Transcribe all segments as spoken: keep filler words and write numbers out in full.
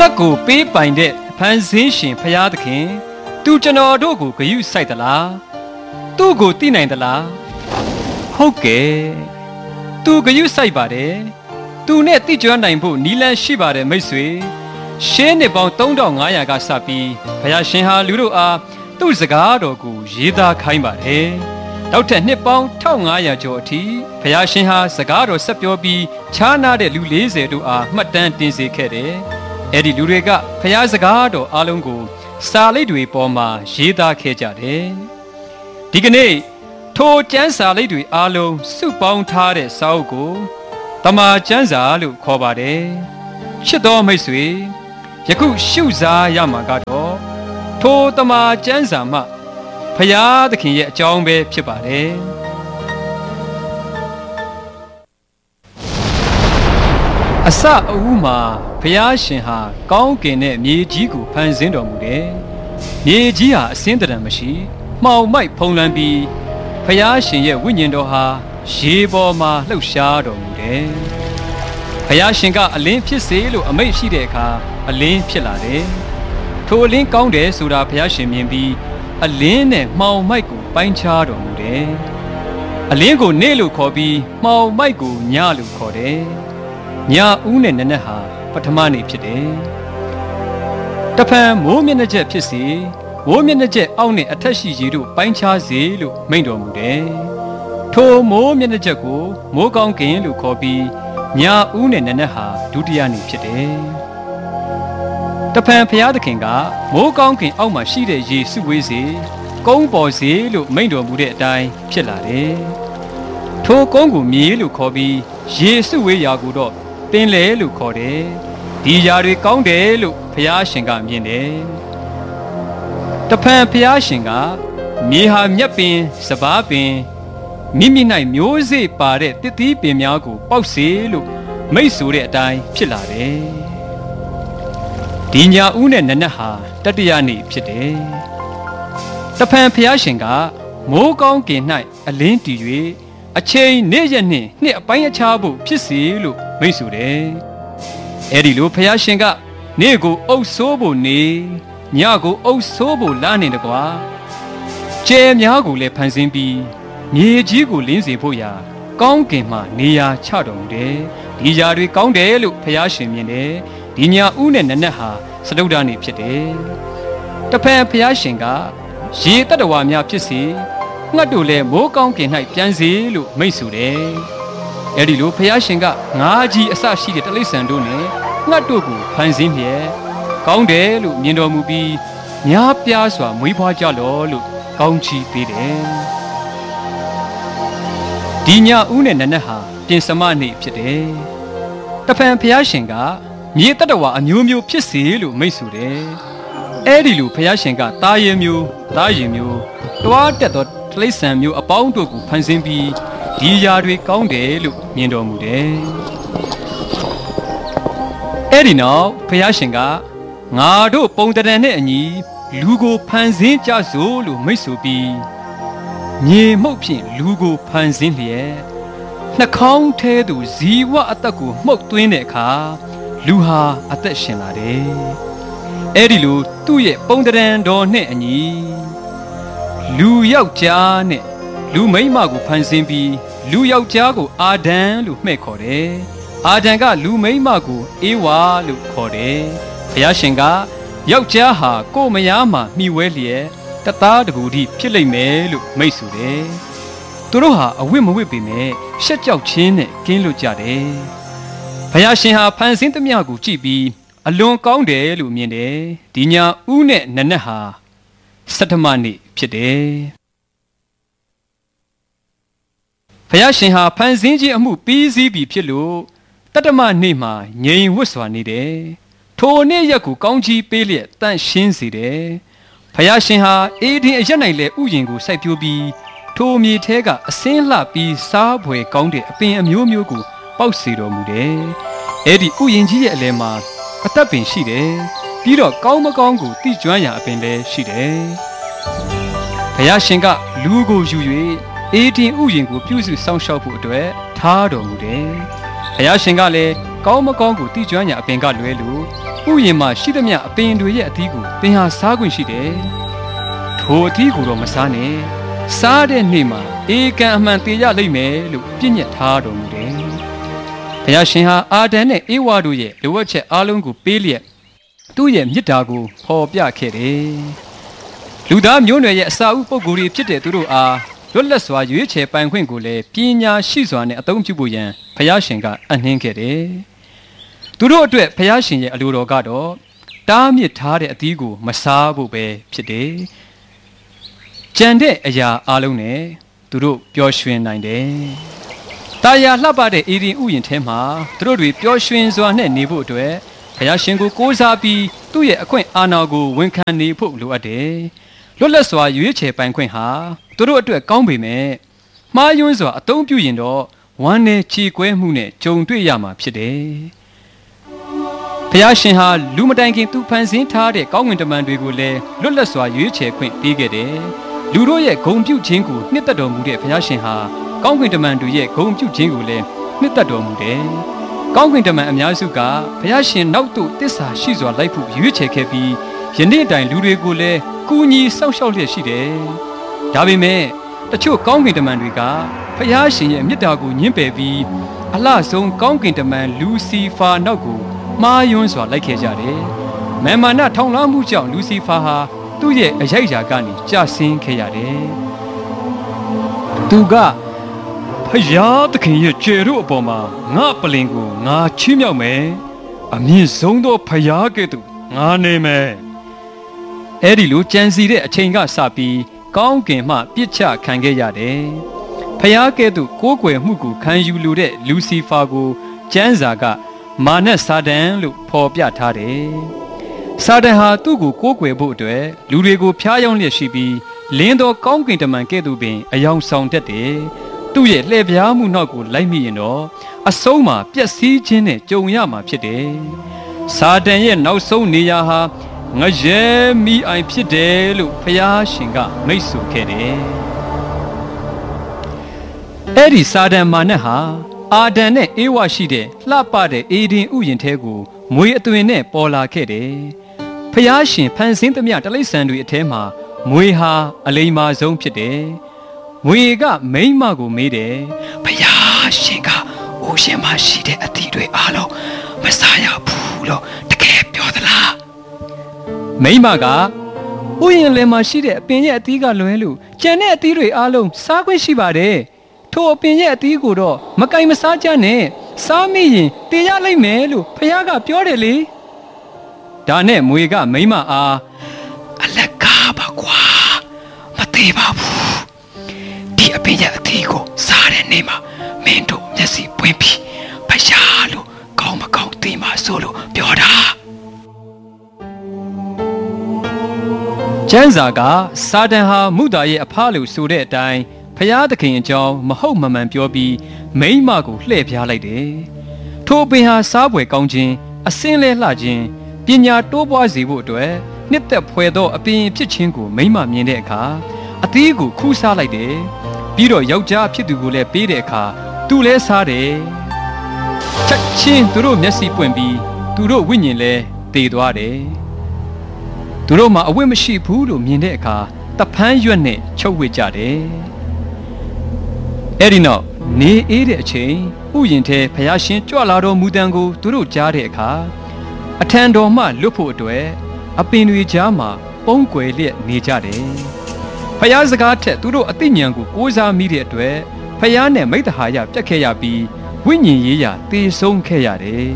သက်ကိုပေးပိုင်တဲ့ဖန်ဆင်းရှင်ဖရာသခင်သူကျွန်တော်တို့ကိုဂရုစိုက်သလားသူ့ကိုသိနိုင်သလားဟုတ်ကဲ့သူဂရုစိုက်ပါတယ်သူနဲ့သိကျွမ်းနိုင်ဖို့နီးလန်းရှိပါတယ်မိတ်ဆွေရှင်းနှစ်ပေါင်းသုံးထောင်ငါးရာကစပြီးဘုရားရှင်ဟာလူတို့အားသူ့စကားတော်ကိုရေးသားခိုင်းပါတယ်နောက်ထပ်နှစ်ပေါင်းတစ်ထောင်ငါးရာကျော်အထိဘုရားရှင်ဟာစကားတော်ဆက်ပြောပြီးခြားနာတဲ့လူလေးဆယ်တို့အားမှတ်တမ်းတင်စေခဲ့တယ်အဲ့ဒီလူတွေကဘုရားစကားတော်အားလုံးကိုစာလိပ်တွေပေါ်မှာရေးသားခဲ့ကြတယ်ဒီကနေ့ထိုကျမ်းစာလိပ်တွေအားလုံးစုပေါင်းထားတဲ့စာအုပ်ကိုတမန်ကျမ်းစာလို့ခေါ်ပါတယ်ချစ်တော်မိတ်ဆွေယခုရှုစားရမှာကတော့ထိုတမန်ကျမ်းစာမှဖရာသခင်ရဲ့အကြောင်းပဲဖြစ်ပါတယ်အစအဦးမှာဘုရားရှင်ဟာကောင်းကင်နဲ့မြေကြီးကိုဖန်ဆင်းတော်မူတယ်မြေကြီးဟာအစင်းတရံမရှိမှောင်မိုက်ဖုံးလွှမ်းပြီးဘုရားရှင်ရဲ့ဝိညာဉ်တော်ဟာရေပေါ်မှာလှုပ်ရှားတော်မူတယ်ဘုရားရှင်ကအလင်းဖြစ်စေလို့အမိန့်ရှိတဲ့အခါအလင်းဖြစ်လာတယ်ထိုအလင်းကောင်းတယ်ဆိုတာဘုရားရှင်မြင်ပြီးအလင်းနဲ့မှောင်မိုက်ကိုပိုင်းခြားတော်မူတယ်အလင်းကိုနေ့လို့ခေါ်ပြီးမှောင်မိုက်ကိုညလို့ခေါ်တယ်ညဦးနဲ့နနက်ဟာပထမနေ့ဖြစ်တယ်တဖန်မိုးမျက်နှာချက်ဖြစ်စေမိုးမျက်နှာချက်အောက်နဲ့အထက်ရှိရေတို့ပိုင်းခြားစေလို့မိန့်တော်မူတယ်ထိုမိုးမျက်နှာချက်ကိုမိုးကောင်းကင်လို့ခေါ်ပြီးညဦးနဲ့နနက်ဟာဒုတိယနေ့ဖြစ်တယ်တဖန်ဘုရားသခင်ကမိုးကောင်းကင်အောက်မှာရှိတဲ့ရေစုဝေးစေကုန်းပေါ်စေလို့မိန့်တော်မူတဲ့အတိုင်းဖြစ်လာတယ်ထိုကုန်းကိုမြေလို့ခေါ်ပြီးရေစုဝေးရာကိုတော့ပင်လေလို့ခေါ်တယ်ဒီຢာတွေကောင်းတယ်လို့ဘုရားရှင်ကမြင်တယ်တဖန်ဘုရားရှင်ကမြေဟာမြက်ပင်စပားပင်မိမိ၌မျိုးစေ့ပါတဲ့တစ်သီးပင်များကိုပေါက်စေလို့မိတ်ဆိုတဲ့အတိုင်းဖြစ်လာတယ်ဒီညဦးနဲ့နနက်ဟာတတိယနေ့ဖြစ်တယ်တဖန်ဘုရားရှင်ကမိုးကောင်းကင်၌အလင်းတည်၍အချိန်နေ့ရက်နှင့်နှစ်အပိုင်းအခြားဖို့ဖြစ်စေလို့မိတ်ဆိုတယ်အဲ့ဒီလိုဘုရားရှင်ကနေ့ကိုအုပ်ဆိုးဖို့နေညကိုအုပ်ဆိုးဖို့လနေတကွာကျဲများကိုလည်းဖန်ဆင်းပြီးမြေကြီးကိုလင်းစေဖို့ရာကောင်းကင်မှနေရာချတော်မူတယ်ဒီຢာတွေကောင်းတယ်လို့ဘုရားရှင်မြင်တယ်ဒီညဦးနဲ့နနက်ဟာစတုဒ္ဓနေ့ဖြစ်တယ်တဖန်ဘုရားရှင်ကရေတတ္တဝါများဖြစ်စေငှက်တို့လည်းမိုးကောင်းကင်၌ပြန်စေလို့မိန့်ဆိုတယ်အဲ့ဒီလိုဘုရားရှင်ကငါးကြီးအစရှိတဲ့တိရစ္ဆာန်တို့နဲ့ငှက်တို့ကိုဖန်ဆင်းလျက်ကောင်းတယ်လို့မြင်တော်မူပြီးများပြားစွာမွေးဖွားကြလော့လို့ကောင်းချီးပေးတယ်ဒီညဦးနဲ့နနက်ဟာပြင်စမနေ့ဖြစ်တယ်တဖန်ဘုရားရှင်ကမြေတတ္တဝါအမျိုးမျိုးဖြစ်စေလို့မိန့်ဆိုတယ်အဲ့ဒီလိုဘုရားရှင်ကသားရည်မျိုးသားရည်မျိုးတွားတက်သောတိရစ္ဆာန်မျိုးအပေါင်းတို့ကိုဖန်ဆင်းပြီးဒီຢာတွေကောင်းတယ်လို့မြင်တော်မူတယ်အဲ့ဒီနောက်ဘုရားရှင်ကငါတို့ပုံတံနဲ့အညီလူကိုဖန်ဆင်းကြစို့လို့မိတ်ဆိုပြီးမြေမှုတ်ဖြင့်လူကိုဖန်ဆင်းလျက်နှာခေါင်းထဲသို့ဇီဝအသက်ကိုမှုတ်သွင်းတဲ့အခါလူဟာအသက်ရှင်လာတယ်အဲ့ဒီလိုသူ့ရဲ့ပုံတံတော်နဲ့အညီလူယောက်ျားနဲ့လူမိန်းမကိုဖန်ဆင်းပြီးလူယောက်ျားကိုအာဒံလို့မှဲ့ခေါ်တယ်အာဒံကလူမိန်းမကိုအေဝါလို့ခေါ်တယ်ဘုရားရှင်ကယောက်ျားဟာကိုယ်မယားမှာမှီဝဲလျက်တသားတကူတည်းဖြစ်လိမ့်မယ်လို့မိတ်ဆိုတယ်သူတို့ဟာအဝတ်မဝတ်ပေမဲ့ရှက်ကြောက်ခြင်းနဲ့ကင်းလွတ်ကြတယ်ဘုရားရှင်ဟာဖန်ဆင်းသမျှကိုကြည့်ပြီးအလွန်ကောင်းတယ်လို့မြင်တယ်ဒီညဦးနဲ့နနက်ဟာစတ္တမနေ့ဖြစ်တယ်ဘုရားရှင်ဟာဖန်ဆင်းခြင်းအမှုပြီးစီးပြီဖြစ်လို့တတ္တမနေ့မှာငြိမ်ဝတ်စွာနေတယ်ထိုနေ့ရက်ကိုကောင်းချီးပေးလျက်တန့်ရှင်းစေတယ်ဘုရားရှင်ဟာအေဒင်အရက်၌လည်းဥယျာဉ်ကိုစိုက်ပျိုးပြီးထိုမြေထဲကအစင်းလှပြီးစားဖွယ်ကောင်းတဲ့အပင်အမျိုးမျိုးကိုပေါက်စေတော်မူတယ်အဲ့ဒီဥယျာဉ်ကြီးရဲ့အလယ်မှာအသက်ပင်ရှိတယ်ပြီးတော့ကောင်းမကောင်းကိုသိကျွမ်းရာအပင်လည်းရှိတယ်ဘုရားရှင်ကလူကိုယူ၍အေဒင်ဥယျာဉ်ကိုပြုစုစောင့်ရှောက်ဖို့အတွက်ထားတော်မူတယ်ဘုရားရှင်ကလည်းကောင်းမကောင်းကိုတိကျွမ်းညာအပင်ကလွဲလို့ဥယျာဉ်မှာရှိသမျှအပင်တွေရဲ့အသီးကိုသင်ဟာစားခွင့်ရှိတယ်ထိုအသီးကိုတော့မစားနဲ့စားတဲ့နေ့မှာအေကံအမှန်တည်ရလိမ့်မယ်လို့ပြည့်ညတ်ထားတော်မူတယ်ဘုရားရှင်ဟာအာဒံနဲ့အေဝါတို့ရဲ့လိုအပ်ချက်အားလုံးကိုပေးလျက်သူ့ရဲ့မေတ္တာကိုဖော်ပြခဲ့တယ်လူသားမျိုးနွယ်ရဲ့အစာဥပုဂ္ဂိုလ်တွေဖြစ်တဲ့သူတို့အားလွတ်လပ်စွာရွေးချယ်ပိုင်ခွင့်ကိုလည်းပညာရှိစွာနဲ့အသုံးပြုဖို့ရန်ဘုရားရှင်ကအနှင်းခဲ့တယ်သူတို့အတွက်ဘုရားရှင်ရဲ့အလိုတော်ကတော့တားမြစ်ထားတဲ့အသီးကိုမစားဖို့ပဲဖြစ်တယ်ကြံတဲ့အရာအလုံးနဲ့သူတို့ပျော်ရွှင်နိုင်တယ်တာယာလှပတဲ့အေရင်ဥယျာဉ်ထဲမှာသူတို့တွေပျော်ရွှင်စွာနဲ့နေဖို့အတွက်ဘုရားရှင်ကိုကိုးစားပြီးသူ့ရဲ့အခွင့်အာဏာကိုဝန်ခံနေဖို့လိုအပ်တယ်လွတ်လပ်စွာရွေးချယ်ပိုင်ခွင့်ဟာသူတို့အတွက်ကောင်းပေမဲ့မှားယွင်းစွာအသုံးပြုရင်တော့ဝမ်းနဲ့ချီကွဲမှုနဲ့ကြုံတွေ့ရမှာဖြစ်တယ်ဘုရားရှင်ဟာလူမတိုင်ခင်သူဖန်ဆင်းထားတဲ့ကောင်းကင်တမန်တွေကိုလည်းလွတ်လပ်စွာရွေးချယ်ခွင့်ပေးခဲ့တယ်လူတို့ရဲ့ဂုဏ်ပြုခြင်းကိုနှစ်သက်တော်မူတဲ့ဘုရားရှင်ဟာကောင်းကင်တမန်တွေရဲ့ဂုဏ်ပြုခြင်းကိုလည်းနှစ်သက်တော်မူတယ်ကောင်းကင်တမန်အများစုကဘုရားရှင်နောက်သို့တစ္ဆာရှိစွာလိုက်ဖို့ရွေးချယ်ခဲ့ပြီးယနေ့တိုင်လူတွေကိုလည်းကူညီစောင့်ရှောက်လျက်ရှိတယ်ဒါပေမဲ့တချို့ကောင်းကင်တမန်တွေကဘုရားရှင်ရဲ့မေတ္တာကိုညှင်းပယ်ပြီးအလှဆုံးကောင်းကင်တမန်လူစီဖာနောက်ကိုမှားယွင်းစွာလိုက်ခဲ့ကြတယ်။မာနထောင်လွှားမှုကြောင့်လူစီဖာဟာသူ့ရဲ့အရိုက်ရာကနေကျဆင်းခဲ့ရတယ်။သူကဖယားသခင်ရဲ့ကျေတို့အပေါ်မှာငါပလင်ကိုငါချီးမြှောက်မယ်။အမြင့်ဆုံးသောဖယားကဲ့သို့ငါနေမယ်။အဲ့ဒီလိုကြံစီတဲ့အချိန်ကစပြီးကောင်းကင်မှပြစ်ချခံခဲ့ရတယ်။ဖယားကဲ့သို့ကိုးကွယ်မှုကိုခံယူလိုတဲ့လူစီဖာကိုကျမ်းစာကမာနစာတန်လို့ဖော်ပြထားတယ်။စာတန်ဟာသူ့ကိုကိုးကွယ်ဖို့အတွက်လူတွေကိုဖျားယောင်းလျက်ရှိပြီးလင်းသောကောင်းကင်တမန်ကဲ့သို့ပင်အယောင်ဆောင်တတ်တယ်။သူ့ရဲ့လှည့်ပြားမှုနောက်ကိုလိုက်မိရင်တော့အဆုံးမှာပျက်စီးခြင်းနဲ့ကြုံရမှာဖြစ်တယ်။စာတန်ရဲ့နောက်ဆုံးနေရာဟာငရဲမိအိုင်ဖြစ်တယ်လို့ဘုရားရှင်ကမိတ်ဆိုခဲ့တယ်။အဲ့ဒီစာတန်မာနဟာအာဒံနဲ့အေဝါရှိတဲ့လှပတဲ့အေဒင်ဥယျာဉ်ထဲကိုမွေအသွင်နဲ့ပေါ်လာခဲ့တယ်။ဖျားရှင်ဖန်ဆင်းသမျှတိရစ္ဆာန်တွေအထဲမှာမွေဟာအလိမ္မာဆုံးဖြစ်တယ်။မွေကမိန်းမကိုမေးတယ်။ဖျားရှင်ကအိုရှင်မရှိတဲ့အသီးတွေအားလုံးမစားရဘူးလို့တကယ်ပြောသလား။မိန်းမကဥယျာဉ်လယ်မှာရှိတဲ့အပင်ရဲ့အသီးကလွဲလို့ကျန်တဲ့အသီးတွေအားလုံးစားခွင့်ရှိပါတယ်။ထိုအပင်ရဲ့အသီးကိုတော့မကင်မစားကြနဲ့စားမိရင်တေရလိုက်မယ်လို့ဖခင်ကပြောတယ်လေဒါနဲ့မွေကမိမအားအလကားပါကွာမသေးပါဘူးဒီအပင်ရဲ့အသီးကိုစားတဲ့နေ့မှာမင်းတို့မျက်စိပွင့်ပြီးဖခင်လို့ကောင်းမကောင်းသိမှဆိုလို့ပြောတာကျမ်းစာကစာတန်ဟာမုဒ္ဒရဲ့အဖလို့ဆိုတဲ့အတိုင်းဖျားသခင်အကြောင်းမဟုတ်မမှန်ပြောပြီးမိန်းမကိုလှည့်ပြားလိုက်တယ်။ထိုပင်ဟာစားပွဲကောင်းခြင်းအစင်းလဲလှခြင်းပညာတိုးပွားစေဖို့အတွက်နှစ်သက်ဖွယ်သောအပင်ဖြစ်ခြင်းကိုမိန်းမမြင်တဲ့အခါအသီးကိုခူးစားလိုက်တယ်။ပြီးတော့ယောက်ျားဖြစ်သူကိုလည်းပေးတဲ့အခါသူလည်းစားတယ်။ချက်ချင်းသူတို့မျက်စိပွင့်ပြီးသူတို့ဝိညာဉ်လည်းတည်သွားတယ်။သူတို့မှာအဝတ်မရှိဘူးလို့မြင်တဲ့အခါတဖန်းရွက်နဲ့ချုပ်ဝစ်ကြတယ်။အဲ့ဒီနောက်နေအေးတဲ့အချိန်ဥယျာဉ်ထဲဖျားရှင်ကြွလာတော်မူတံကိုသူတို့ကြားတဲ့အခါအထံတော်မှလွတ်ဖို့အတွက်အပင်တွေကြားမှာပုံကွယ်လျက်နေကြတယ်။ဖျားစကားထက်သူတို့အသိဉာဏ်ကိုကိုးစားမိတဲ့အတွက်ဖျားနဲ့မိတ္တဟာယပြတ်ခဲ့ရပြီးဝိညာဉ်ရေးရာတေဆုံးခဲ့ရတယ်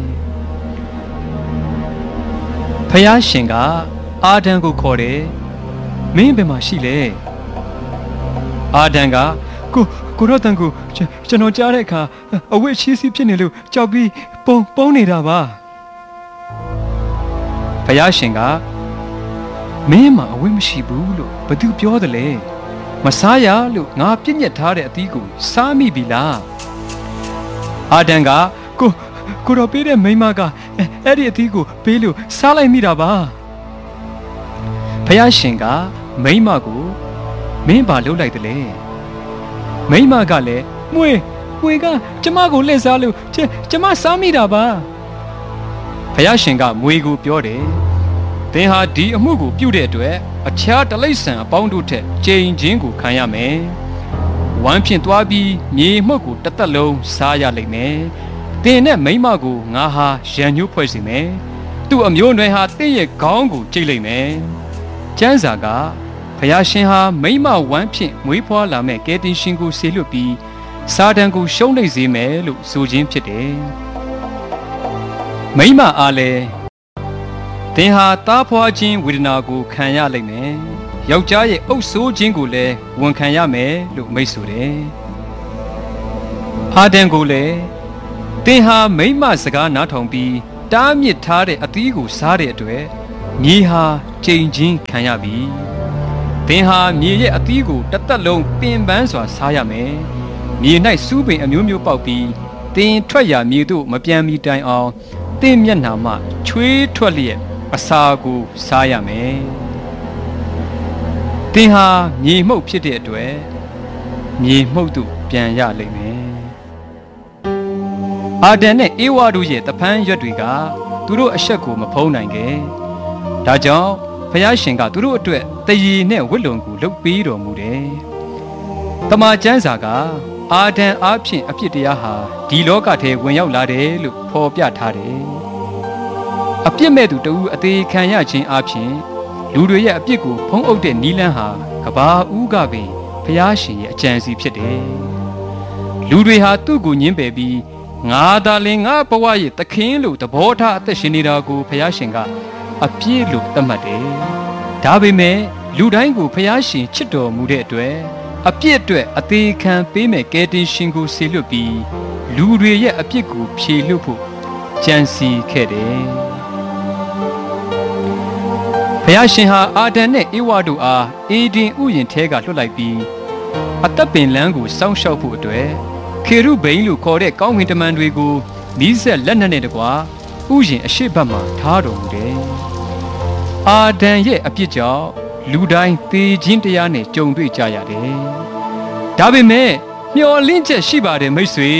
။ဖျားရှင်ကအာဒံကိုခေါ်တယ်။မင်းဘယ်မှာရှိလဲ။အာဒံကကိုကိုရတန်ကိုကျွန်တော်ကြားတဲ့အခါအဝတ်ချီးစီးဖြစ်နေလို့ကြောက်ပြီးပုံပုံနေတာပါဘုရားရှင်ကမင်းမှာအဝတ်မရှိဘူးလို့ဘသူပြောတယ်လဲမစားရလို့ငါပြည့်ညက်ထားတဲ့အသီးကိုစားမိပြီလားအာဒံကကိုကိုတော်ပေးတဲ့မိန်းမကအဲ့ဒီအသီးကိုပေးလို့စားလိုက်မိတာပါဘုရားရှင်ကမိန်းမကိုမင်းဘာလုပ်လိုက်တယ်လဲမိမကလည်းမွေမွေကကျမကိုလှည့်စားလို့ကျမစားမိတာပါဘုရားရှင်ကမွေကိုပြောတယ်သင်ဟာဒီအမှုကိုပြုတဲ့အတွက်အခြားတလိษံအပေါင်းတို့ထက်ကြိမ်ချင်းကိုခံရမယ်ဝမ်းဖြင့်သွားပြီးမြေမှုတ်ကိုတစ်သက်လုံးစားရလိမ့်မယ်သင်နဲ့မိမကိုငါဟာရန်ညှိုးဖွဲ့စီမယ်သူ့အမျိုးနွယ်ဟာသင်ရဲ့ခေါင်းကိုကြိတ်လိမ့်မယ်ကျမ်းစာကဘုရားရှင်ဟာမိမဝမ်းဖြင့်မွေးဖွားလာမဲ့ကယ်တင်ရှင်ကိုဆေလွတ်ပြီးစာတန်ကိုရှုံးနိမ့်စေမယ်လို့ဆိုခြင်းဖြစ်တယ်မိမအားလည်းသင်ဟာသားဖွားခြင်းဝေဒနာကိုခံရလိမ့်မယ်ယောက်ျားရဲ့အုပ်ဆိုးခြင်းကိုလည်းဝန်ခံရမယ်လို့မိတ်ဆိုတယ်အာဒံကိုလည်းသင်ဟာမိမစကားနားထောင်ပြီးတားမြစ်ထားတဲ့အသီးကိုစားတဲ့အတွက်မြေဟာကြိမ်ချင်းခံရပြီသင်ဟာမြေရဲ့အသီးကိုတစ်သက်လုံးပင်ပန်းစွာစားရမယ်မြေ၌စူးပင်အမျိုးမျိုးပေါက်ပြီးသင်ထွက်ရာမြေသို့မပြန်မီတိုင်အောင်သင်မျက်နှာမှချွေးထွက်လျက်အစာကိုစားရမယ်သင်ဟာမြေမှုတ်ဖြစ်တဲ့အတွက်မြေမှုတ်သို့ပြန်ရလိမ့်မယ်အာဒံနဲ့အေဝါတို့ရဲ့တပန်းရွက်တွေကသူတို့အဆက်ကိုမဖုံးနိုင်ခဲ့ဒါကြောင့်ဘုရားရှင်ကသူတို့အတွက်တရေနဲ့ဝတ်လုံကိုလုပ်ပေးတော်မူတယ်တမန်ကျမ်းစာကအာဒံအားဖြင့်အဖြစ်တရားဟာဒီလောကထဲဝင်ရောက်လာတယ်လို့ဖော်ပြထားတယ်အပြစ်မဲ့သူတဦးအသေးခံရခြင်းအပြင်လူတွေရဲ့အပြစ်ကိုဖုံးအုပ်တဲ့နီလန်းဟာကဘာဦးကပင်ဘုရားရှင်ရဲ့အကြံစီဖြစ်တယ်လူတွေဟာသူ့ကိုညှင်းပယ်ပြီးငါသာလင်ငါဘဝရဲ့သခင်လို့သဘောထားအသက်ရှင်နေတာကိုဘုရားရှင်ကအပြည့်လို့သတ်မှတ်တယ်ဒါပေမဲ့လူတိုင်းကိုဘုရားရှင်ချစ်တော်မူတဲ့အတွက်အပြစ်အတွက်အသေးခံပေးမဲ့ကယ်တင်ရှင်ကိုဆေလွတ်ပြီးလူတွေရဲ့အပြစ်ကိုဖြေလွတ်ဖို့ကြံစီခဲ့တယ်ဘုရားရှင်ဟာအာဒံနဲ့ဧဝါတို့အားအေဒင်ဥယျာဉ်ထဲကလွှတ်လိုက်ပြီးအသက်ပင်လန်းကိုစောင့်ရှောက်ဖို့အတွက်ခေရုဗိမ်လို့ခေါ်တဲ့ကောင်းကင်တမန်တွေကိုမီးစက်လက်နက်နဲ့တကွာဥယျာဉ်အရှိတ်ဘက်မှာထားတော်မူတယ်။အာဒံရဲ့အပြစ်ကြောင့်လူတိုင်းသေခြင်းတရားနဲ့ကြုံတွေ့ကြရတယ်။ဒါပေမဲ့မျှော်လင့်ချက်ရှိပါတယ်မိတ်ဆွေ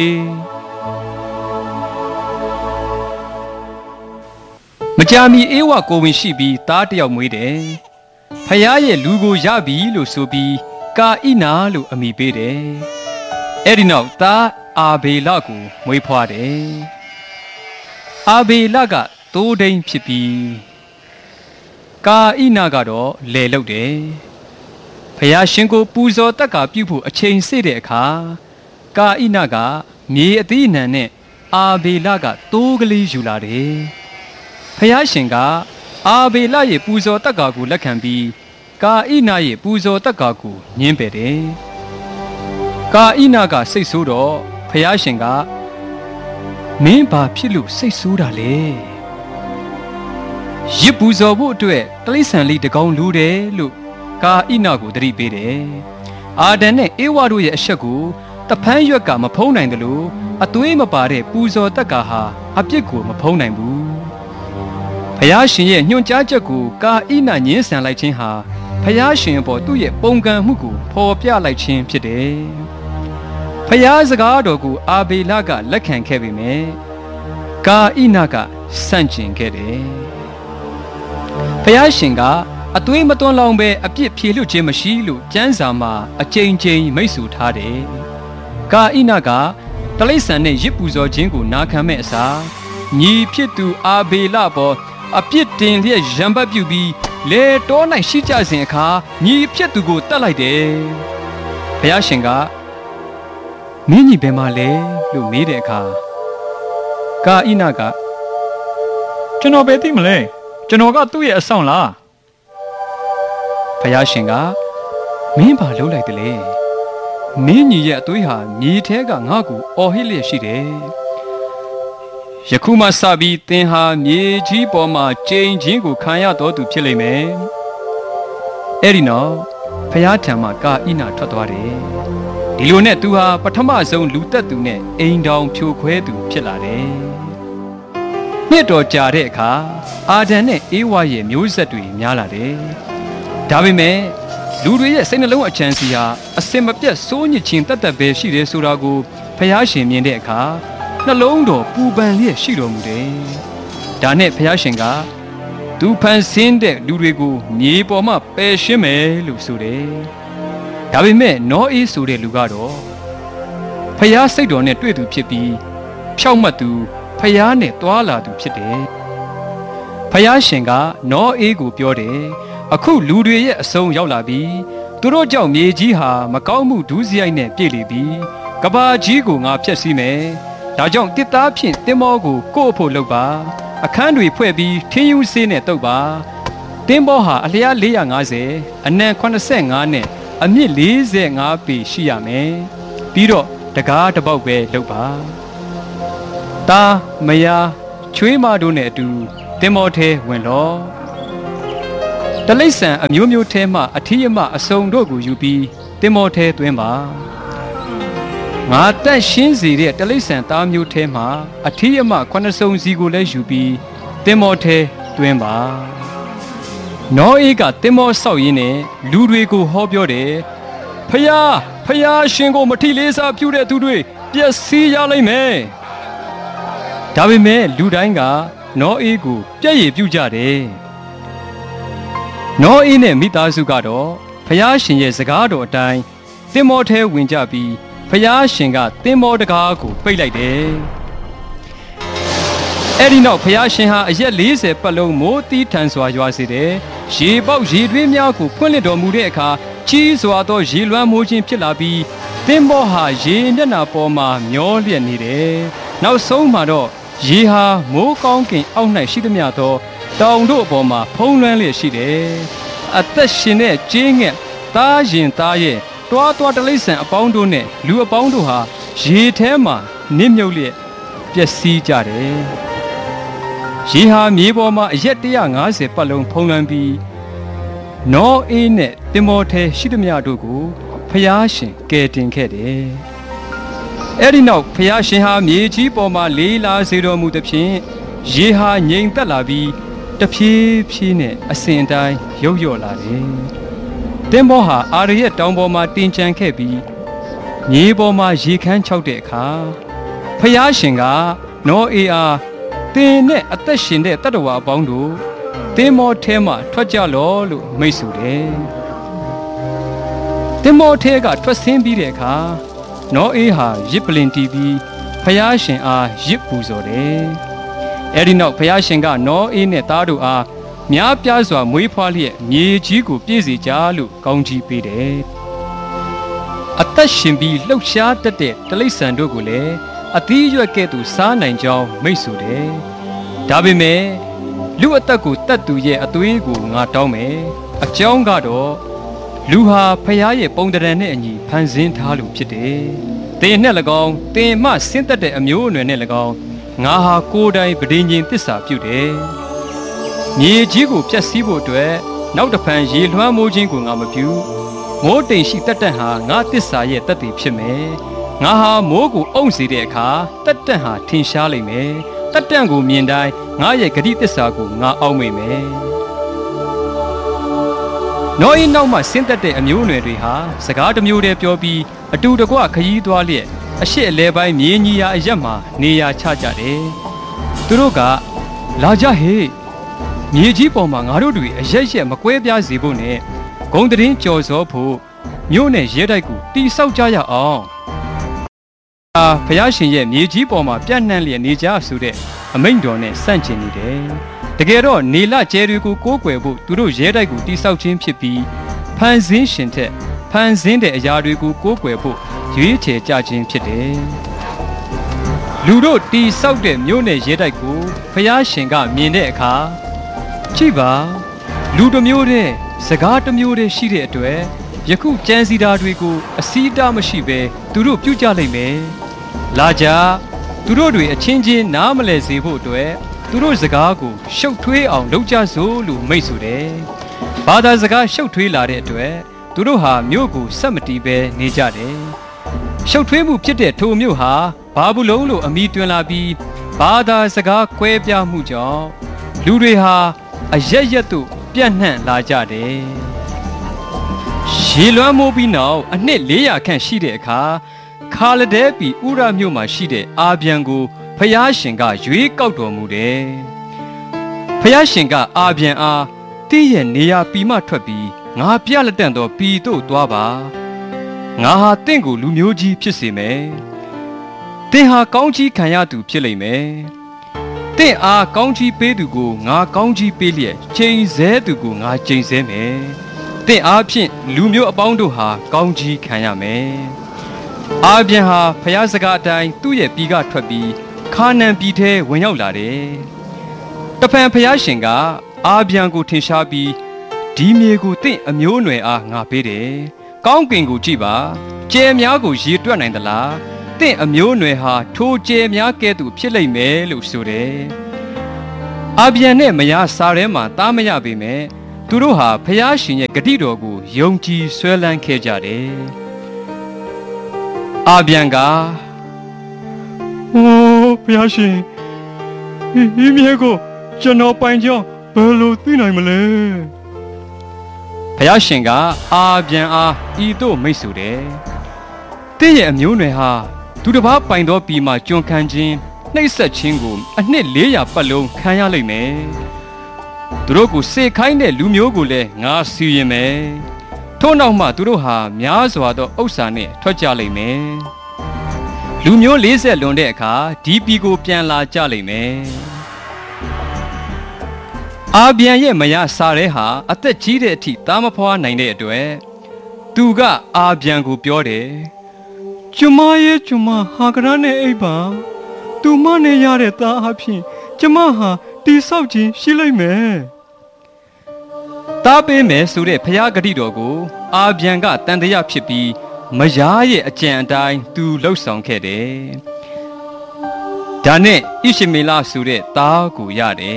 ။မကြာမီအေဝါကိုဝင်ရှိပြီးသားတယောက်မွေးတယ်။ဖယားရဲ့လူကိုရပြီလို့ဆိုပြီးကာဣနာလို့အမည်ပေးတယ်။အဲ့ဒီနောက်သားအာဘေလကိုမွေးဖွားတယ်။အာဘေလကသိုးဒိန်ဖြစ်ပြီးကာဣနာကတော့လေလုတ်တယ်။ဖယားရှင်ကိုပူဇော်တက်ကပြုဖို့အချိန်စေ့တဲ့အခါကာဣနာကမြေအသီးအနှံနဲ့အာဘေလကသိုးကလေးယူလာတယ်။ဖယားရှင်ကအာဘေလရဲ့ပူဇော်တက်ကကိုလက်ခံပြီးကာဣနာရဲ့ပူဇော်တက်ကကိုညှင်းပယ်တယ်။ကာဣနာကစိတ်ဆိုးတော့ဖယားရှင်ကမင်းဘာဖြစ်လို့စိတ်ဆိုးတာလဲရစ်ပူဇော်ဖို့အတွက်တိရစ္ဆာန်လေးတကောင်လိုတယ်လို့ကာဣနာကိုသတိပေးတယ်အာဒံနဲ့ဧဝါတို့ရဲ့အဆက်ကိုတဖန်းရွက်ကမဖုံးနိုင်တယ်လို့အသွေးမပါတဲ့ပူဇော်တက်ကာဟာအပြစ်ကိုမဖုံးနိုင်ဘူးဖယားရှင်ရဲ့ညွှန်ကြားချက်ကိုကာဣနာညှင်းဆန်လိုက်ခြင်းဟာဖယားရှင်အပေါ်သူ့ရဲ့ပုံကံမှုကိုဖော်ပြလိုက်ခြင်းဖြစ်တယ်ဖယားစကားတော်ကိုအာဘေလကလက်ခံခဲ့ပေမဲ့ကာဣနာကဆန့်ကျင်ခဲ့တယ်ဖယားရှင်ကအသွေးမသွန်းလောင်ပဲအပြစ်ဖြေလွတ်ခြင်းမရှိလို့ကျမ်းစာမှာအကြိမ်ကြိမ်မိတ်ဆွထားတယ်ကာဣနာကတလိษံနဲ့ရစ်ပူဇော်ခြင်းကိုနာခံမဲ့အစားညီဖြစ်သူအာဘေလပေါ်အပြစ်တင်လျက်ရံပတ်ပြုပြီးလေတော၌ရှိကြစဉ်အခါညီဖြစ်သူကိုတတ်လိုက်တယ်ဘုရားရှင်ကမင်းညီဘယ်မှာလဲလို့မေးတဲ့အခါကာဣနာကကျွန်တော်ပဲသိမလဲကျွန်တော်ကသူ့ရဲ့အဆောင်လားဘုရားရှင်ကမင်းဘာလုပ်လိုက်တယ်လဲမင်းညီရဲ့အသွေးဟာမြေထဲကငါ့ကိုအော်ဟစ်လျက်ရှိတယ်ယခုမှစပြီးသင်ဟာမြေကြီးပေါ်မှာကျိန်ချင်းကိုခံရတော်သူဖြစ်လိမ့်မယ်အဲ့ဒီနောက်ဘုရားထံမှာကာဣနာထွက်သွားတယ်ဒီလိုနဲ့သူဟာပထမဆုံးလူသက်သူနဲ့အိမ်တောင်ဖြိုခွဲသူဖြစ်လာတယ်နှစ်တော်ကြာတဲ့အခါအာဒံနဲ့အေဝါရဲ့မျိုးဆက်တွေများလာတယ်ဒါပေမဲ့လူတွေရဲ့စိတ်နှလုံးအချမ်းစီဟာအစင်မပြတ်စိုးညစ်ခြင်းတတ်တတ်ပဲရှိတယ်ဆိုတာကိုဖျားရှင်မြင်တဲ့အခါနှလုံးတော်ပူပန်လျက်ရှိတော်မူတယ်။ဒါနဲ့ဖျားရှင်ကသူဖန်ဆင်းတဲ့လူတွေကိုမြေပေါ်မှာပယ်ရှင်းမယ်လို့ဆိုတယ်။ဒါပေမဲ့နောအေးဆိုတဲ့လူကတော့ဖျားစိတ်တော်နဲ့တွေ့သူဖြစ်ပြီးဖြောက်မှတ်သူဖျားနဲ့တွာလာသူဖြစ်တယ်။ဖျားရှင်ကနောအေးကိုပြောတယ်အခုလူတွေရဲ့အဆုံးရောက်လာပြီသူတို့ကြောင့်မြေကြီးဟာမကောင်းမှုဒုစရိုက်နဲ့ပြည့်လေပြီကဘာကြီးကိုငါဖျက်ဆီးမယ်ဒါကြောင့်တစ်သားဖြင့်တင်းမောကိုကို့အဖို့လုပ်ပါအခန်းတွေဖွဲ့ပြီးထင်းယူဆေးနဲ့တုပ်ပါတင်းမောဟာအလျား၄၅၀အနံ၈၅နဲ့အမြင့်၄၅ပေရှိရမယ်ပြီးတော့တကားတစ်ပေါက်ပဲလုပ်ပါတာမယားချွေးမတို့နဲ့အတူတင်းမောထဲဝင်လောတလိษံအမျိုးမျိုးထဲမှအထီးအမအစုံတို့ကိုယူပြီးတင်းမောထဲသွင်းပါငါတက်ရှင်းစေတဲ့တလိษံသားမျိုးထဲမှအထီးအမခုနှစ်စုံစီကိုလည်းယူပြီးတင်းမောထဲသွင်းပါနောအေးကတင်းမောဆောက်ရင်းနဲ့လူတွေကိုဟောပြောတယ်ဖယားဖယားရှင်ကိုမထီလေးစားပြုတဲ့သူတွေပျက်စီးရလိမ့်မယ်ဒါပေမဲ့လူတိုင်းကနောအေးကိုပြည့်ရည်ပြုကြတယ်နောအေးနဲ့မိသားစုကတော့ဖယားရှင်ရဲ့စကားတော်အတိုင်းတင်းမောထဲဝင်ကြပြီးဖယားရှင်ကတင်းမောတကားကိုပိတ်လိုက်တယ်အဲ့ဒီနောက်ဖယားရှင်ဟာအရက်၄၀ပတ်လုံးမိုးတီးထန်စွာရွာစေတယ်ရေပေါက်ရေတွင်းများကိုဖွင့်လှစ်တော်မူတဲ့အခါကြီးစွာသောရေလွှမ်းမိုးခြင်းဖြစ်လာပြီးတင်းမောဟာရေမျက်နှာပေါ်မှာမျောလျက်နေတယ်နောက်ဆုံးမှာတော့ရေဟာမိုးကောင်းကင်အောက်၌ရှိသမျှသောတောင်တို့အပေါ်မှာဖုံးလွှမ်းလျက်ရှိတယ်အသက်ရှင်တဲ့ကြေးငှက်သားရင်သားရဲ့တွားတွားတလိษံအပေါင်းတို့နဲ့လူအပေါင်းတို့ဟာရေထဲမှာနစ်မြုပ်လျက်ပျက်စီးကြတယ်ရေဟာမြေပေါ်မှာအရက်၁၅၀ပတ်လုံးဖုံးလွှမ်းပြီးနောအေးနဲ့တင်မောထဲရှိသမျှတို့ကိုဖျားရှင်ကယ်တင်ခဲ့တယ်အဲ့ဒီနောက်ဖျားရှင်ဟာမြေကြီးပေါ်မှာလေးလာစေတော်မူသဖြင့်ရေဟာငြိမ်သက်လာပြီးတဖြည်းဖြည်းနဲ့အစဉ်တိုင်းရုပ်လျော့လာတယ်။တင်းမောဟာအာရရဲ့တောင်ပေါ်မှာတင်ချန်ခဲ့ပြီးမြေပေါ်မှာရေခမ်းချောက်တဲ့အခါဖျားရှင်ကနောအေးအားတင်းနဲ့အသက်ရှင်တဲ့တတ္တဝါအပေါင်းတို့တင်းမောထဲမှာထွက်ကြလောလို့မိတ်ဆိုတယ်။တင်းမောထဲကထွက်ဆင်းပြီးတဲ့အခါနောအေးဟာရစ်ပလင်တီးပြီးဖျားရှင်အားရစ်ပူဇော်တယ်။အဲဒီနောက်ဖျားရှင်ကနောအေးနဲ့သားတို့အားများပြားစွာမွေးဖွားလျက်မြေကြီးကိုပြည့်စေကြလို့ကောင်းကြီးပေးတယ်။အသက်ရှင်ပြီးလှုပ်ရှားတတ်တဲ့တလိษံတို့ကိုလည်းအသီးရွက်ကဲ့သို့စားနိုင်ကြောင်းမိတ်ဆိုတယ်။ဒါပေမဲ့လူအသက်ကိုတတ်သူရဲ့အသွေးကိုငါတောင်းမယ်။အကြောင်းကတော့လူဟာဖျားရဲ့ပုံတရံနဲ့အညီဖန်ဆင်းထားလို့ဖြစ်တယ်။တင်နဲ့၎င်းတင်မှဆင်းသက်တဲ့အမျိုးအနွယ်နဲ့၎င်းငါဟာကိုယ်တိုင်ပဋိညာဉ်သစ္စာပြုတယ်။မြေကြီးကိုဖျက်ဆီးဖို့အတွက်နောက်တစ်ဖန်ရေလွှမ်းမိုးခြင်းကိုငါမပြုမိုးတိမ်ရှိတတ်တတ်ဟာငါသစ္စာရဲ့တတ်သိဖြစ်မယ်။ငါဟာမိုးကိုအုံစေတဲ့အခါတတ်တတ်ဟာထင်ရှားလိမ့်မယ်။တတ်တတ်ကိုမြင်တိုင်းငါရဲ့ဂတိသစ္စာကိုငါအောက်မေ့မယ်။နောအေးနောက်မှဆင်းသက်တဲ့အမျိုးအနွယ်တွေဟာစကားတစ်မျိုးတည်းပြောပြီးအတူတကွခရီးသွားလျက်အရှိအလဲပိုင်းမြေကြီးရာအရက်မှာနေရာချကြတယ်။သူတို့ကလာကြဟေ့မြေကြီးပေါ်မှာငါတို့တွေအရက်ရက်မကွဲပြားစေဖို့နဲ့ဂုံတရင်ကြော်စောဖို့မြို့နယ်ရဲတိုက်ကိုတိဆောက်ကြရအောင်။အာဘုရားရှင်ရဲ့မြေကြီးပေါ်မှာပြန့်နှံ့လျက်နေကြဆိုတဲ့အမိန့်တော်နဲ့ဆန့်ကျင်နေတယ်။တကယ်တော့နေလကျဲတွေကိုကိုးကွယ်ဖို့သူတို့ရဲတိုက်ကိုတိဆောက်ခြင်းဖြစ်ပြီးဖန်ဆင်းရှင်ထက်ဖန်ဆင်းတဲ့အရာတွေကိုကိုးကွယ်ဖို့ရွေးချယ်ကြခြင်းဖြစ်တယ်။လူတို့တိဆောက်တဲ့မြို့နယ်ရဲတိုက်ကိုဘုရားရှင်ကမြင်တဲ့အခါကြည့်ပါလူတစ်မျိုးတည်းစကားတစ်မျိုးတည်းရှိတဲ့အတွက်ယခုကြံစီတာတွေကိုအစည်းအတားမရှိပဲသူတို့ပြုကြလိမ့်မယ်။လာကြသူတို့တွေအချင်းချင်းနားမလည်စေဖို့အတွက်သူတို့စကားကိုရှုပ်ထွေးအောင်လုပ်ကြစို့လို့မိတ်ဆိုတယ်။ဘာသာစကားရှုပ်ထွေးလာတဲ့အတွက်သူတို့ဟာမြို့ကိုဆက်မတီးပဲနေကြတယ်။ရှုပ်ထွေးမှုဖြစ်တဲ့ထိုမြို့ဟာဘာဘူးလုံလို့အမိတွင်လာပြီးဘာသာစကားကွဲပြားမှုကြောင့်လူတွေဟာအရက်ရက်တို့ပြန့်နှံ့လာကြတယ်။ရေလွှမ်းမိုးပြီးနောက်အနှစ်၄၀၀ခန့်ရှိတဲ့အခါခခါလဒဲပီဥရမြို့မှာရှိတဲ့အာဗျံကိုဖျားရှင်ကရွေးကောက်တော်မူတယ်ဖျားရှင်ကအာဗျံအားတင်းရဲ့နေရာပီမထွက်ပြီးငါပြလက်တန့်သောပီတို့သွားပါငါဟာတင့်ကိုလူမျိုးကြီးဖြစ်စေမယ်တင်းဟာကောင်းကြီးခံရသူဖြစ်လိမ့်မယ်တင့်အားကောင်းကြီးပေးသူကိုငါကောင်းကြီးပေးလျက်ချိန်ဆဲသူကိုငါချိန်ဆဲမယ်တင့်အားဖြင့်လူမျိုးအပေါင်းတို့ဟာကောင်းကြီးခံရမယ်အာဗျံဟာဖျားစကားအတိုင်းသူ့ရဲ့ပီကထွက်ပြီးခါနန်ပြည်ထဲဝင်ရောက်လာတယ်တဖန်ဖျားရှင်ကအာဗျံကိုထင်ရှားပြီးဒီမြေကိုတင့်အမျိုးအနွယ်အားငါပေးတယ်ကောင်းကင်ကိုကြည့်ပါကျဲများကိုရေတွက်နိုင်သလားတင့်အမျိုးအနွယ်ဟာထိုကျဲများကဲ့သို့ဖြစ်လိမ့်မယ်လို့ဆိုတယ်အာဗျံနဲ့မယားစားထဲမှာတားမရပေမဲ့သူတို့ဟာဖျားရှင်ရဲ့ဂတိတော်ကိုယုံကြည်ဆွဲလန်းခဲ့ကြတယ်အာဗျံကအိုးဖျားရှင်ဒီမြေကိုကျွန်တော်ပိုင်ကြောင်းဘယ်လိုသိနိုင်မလဲဖျားရှင်ကအာဗျံအားဤသို့မိတ်ဆိုတယ်တင့်ရဲ့အမျိုးနွယ်ဟာသူတစ်ပါးပိုင်သောပြည်မှာကျွန်ခံခြင်းနှိပ်စက်ခြင်းကိုအနှစ်လေးရာပတ်လုံးခံရလိမ့်မယ်သူတို့ကိုစေခိုင်းတဲ့လူမျိုးကိုလည်းငါစီရင်မယ်ထို့နောက်မှသူတို့ဟာများစွာသောဥစ္စာနဲ့ထွက်ကြလိမ့်မယ်လူမျိုးလေးဆက်လွန်တဲ့အခါဒီပြည်ကိုပြန်လာကြလိမ့်မယ်အာဗျံရဲ့မယားစားရဲဟာအသက်ကြီးတဲ့အထိသားမဖွားနိုင်တဲ့အတွက်သူကအာဗျံကိုပြောတယ်ကျမရဲ့ကျမဟာကရနဲ့အိပ်ပါသူမနဲ့ရတဲ့သားအဖြစ်ကျမဟာတိဆောက်ခြင်းရှိလိမ့်မယ်တားပေးမယ်ဆိုတဲ့ဖျားဂတိတော်ကိုအာဗျံကတန်တရားဖြစ်ပြီးမယားရဲ့အကြံအတိုင်းသူလှုပ်ဆောင်ခဲ့တယ်ဒါနဲ့ဣရှမေလဆိုတဲ့သားကိုရတယ်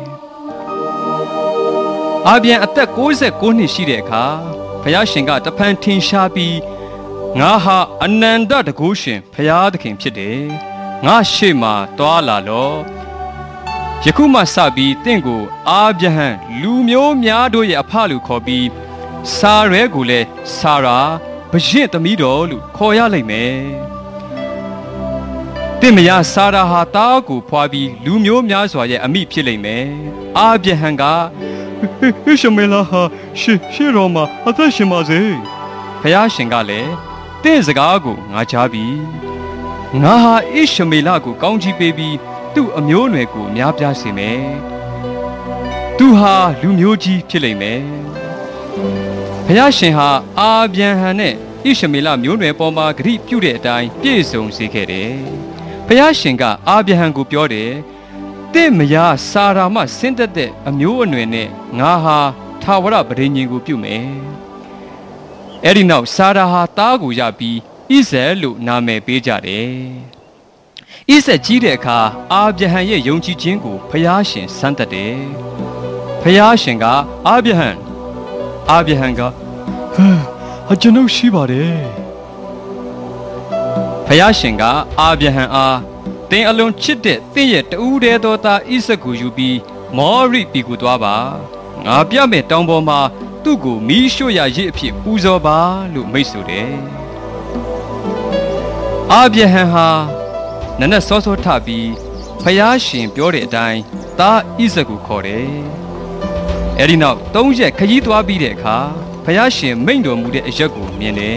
အာဗျံအသက်၉၉နှစ်ရှိတဲ့အခါဖျားရှင်ကတဖန်ထင်ရှားပြီးငါဟာအနန္တတကုရှင်ဖျားသခင်ဖြစ်တယ်ငါရှေ့မှာတွားလာလောယခုမှစပြီးတင့်ကိုအာဗျဟံလူမျိုးများတို့ရဲ့အဖလို့ခေါ်ပြီးစာရဲကိုလည်းစာရာဘရင့်သမီးတော်လို့ခေါ်ရလိမ့်မယ်တင့်မယားစာရာဟာတားကိုဖွာပြီးလူမျိုးများစွာရဲ့အမိဖြစ်လိမ့်မယ်အာဗျဟံကဟိရှမေလာဟာရှေရှေရောမှာအသက်ရှင်ပါစေဖျားရှင်ကလည်းတင့်စကားကိုငါကြားပြီငါဟာဣရှမေလကိုကောင်းချီးပေးပြီးသူ့အမျိုးအနွယ်ကိုများပြားစေမယ်သူဟာလူမျိုးကြီးဖြစ်လိမ့်မယ်ဘုရားရှင်ဟာအာဗျံဟံနဲ့ဣရှမေလမျိုးနွယ်ပေါ်မှာဂရိပြုတဲ့အတိုင်းပြည့်စုံစေခဲ့တယ်ဘုရားရှင်ကအာဗျဟံကိုပြောတယ်တင့်မယားစာရာမဆင်းသက်တဲ့အမျိုးအနွယ်နဲ့ငါဟာထာဝရပဋိညာဉ်ကိုပြုမယ်အဲ့ဒီနောက်စာရာဟာတားကိုရပြီးဣဇက်လို့နာမည်ပေးကြတယ်ဣဇက်ကြီးတဲ့အခါအာဗျဟံရဲ့ယုံကြည်ခြင်းကိုဖျားရှင်စမ်းသပ်တယ်ဖျားရှင်ကအာဗျဟံအာဗျဟံကဟမ်အကျွန်ုပ်ရှိပါတယ်ဖျားရှင်ကအာဗျဟံအားတင်းအလွန်ချစ်တဲ့တင့်ရဲ့တူးတဲ့သောသားဣဇက်ကိုယူပြီးမောရိပြည်ကိုသွားပါငါပြမဲ့တောင်ပေါ်မှာသူ့ကိုမီးရှို့ရရစ်အဖြစ်ပူဇော်ပါလို့မိတ်ဆိုတယ်အာဗျဟံဟာနနက်စောစောထပြီးဖျားရှင်ပြောတဲ့အတိုင်းသားဣဇက်ကိုခေါ်တယ်အဲ့ဒီနောက်သုံးရက်ခရီးသွားပြီးတဲ့အခါဖျားရှင်မိန့်တော်မူတဲ့အရက်ကိုမြင်တယ်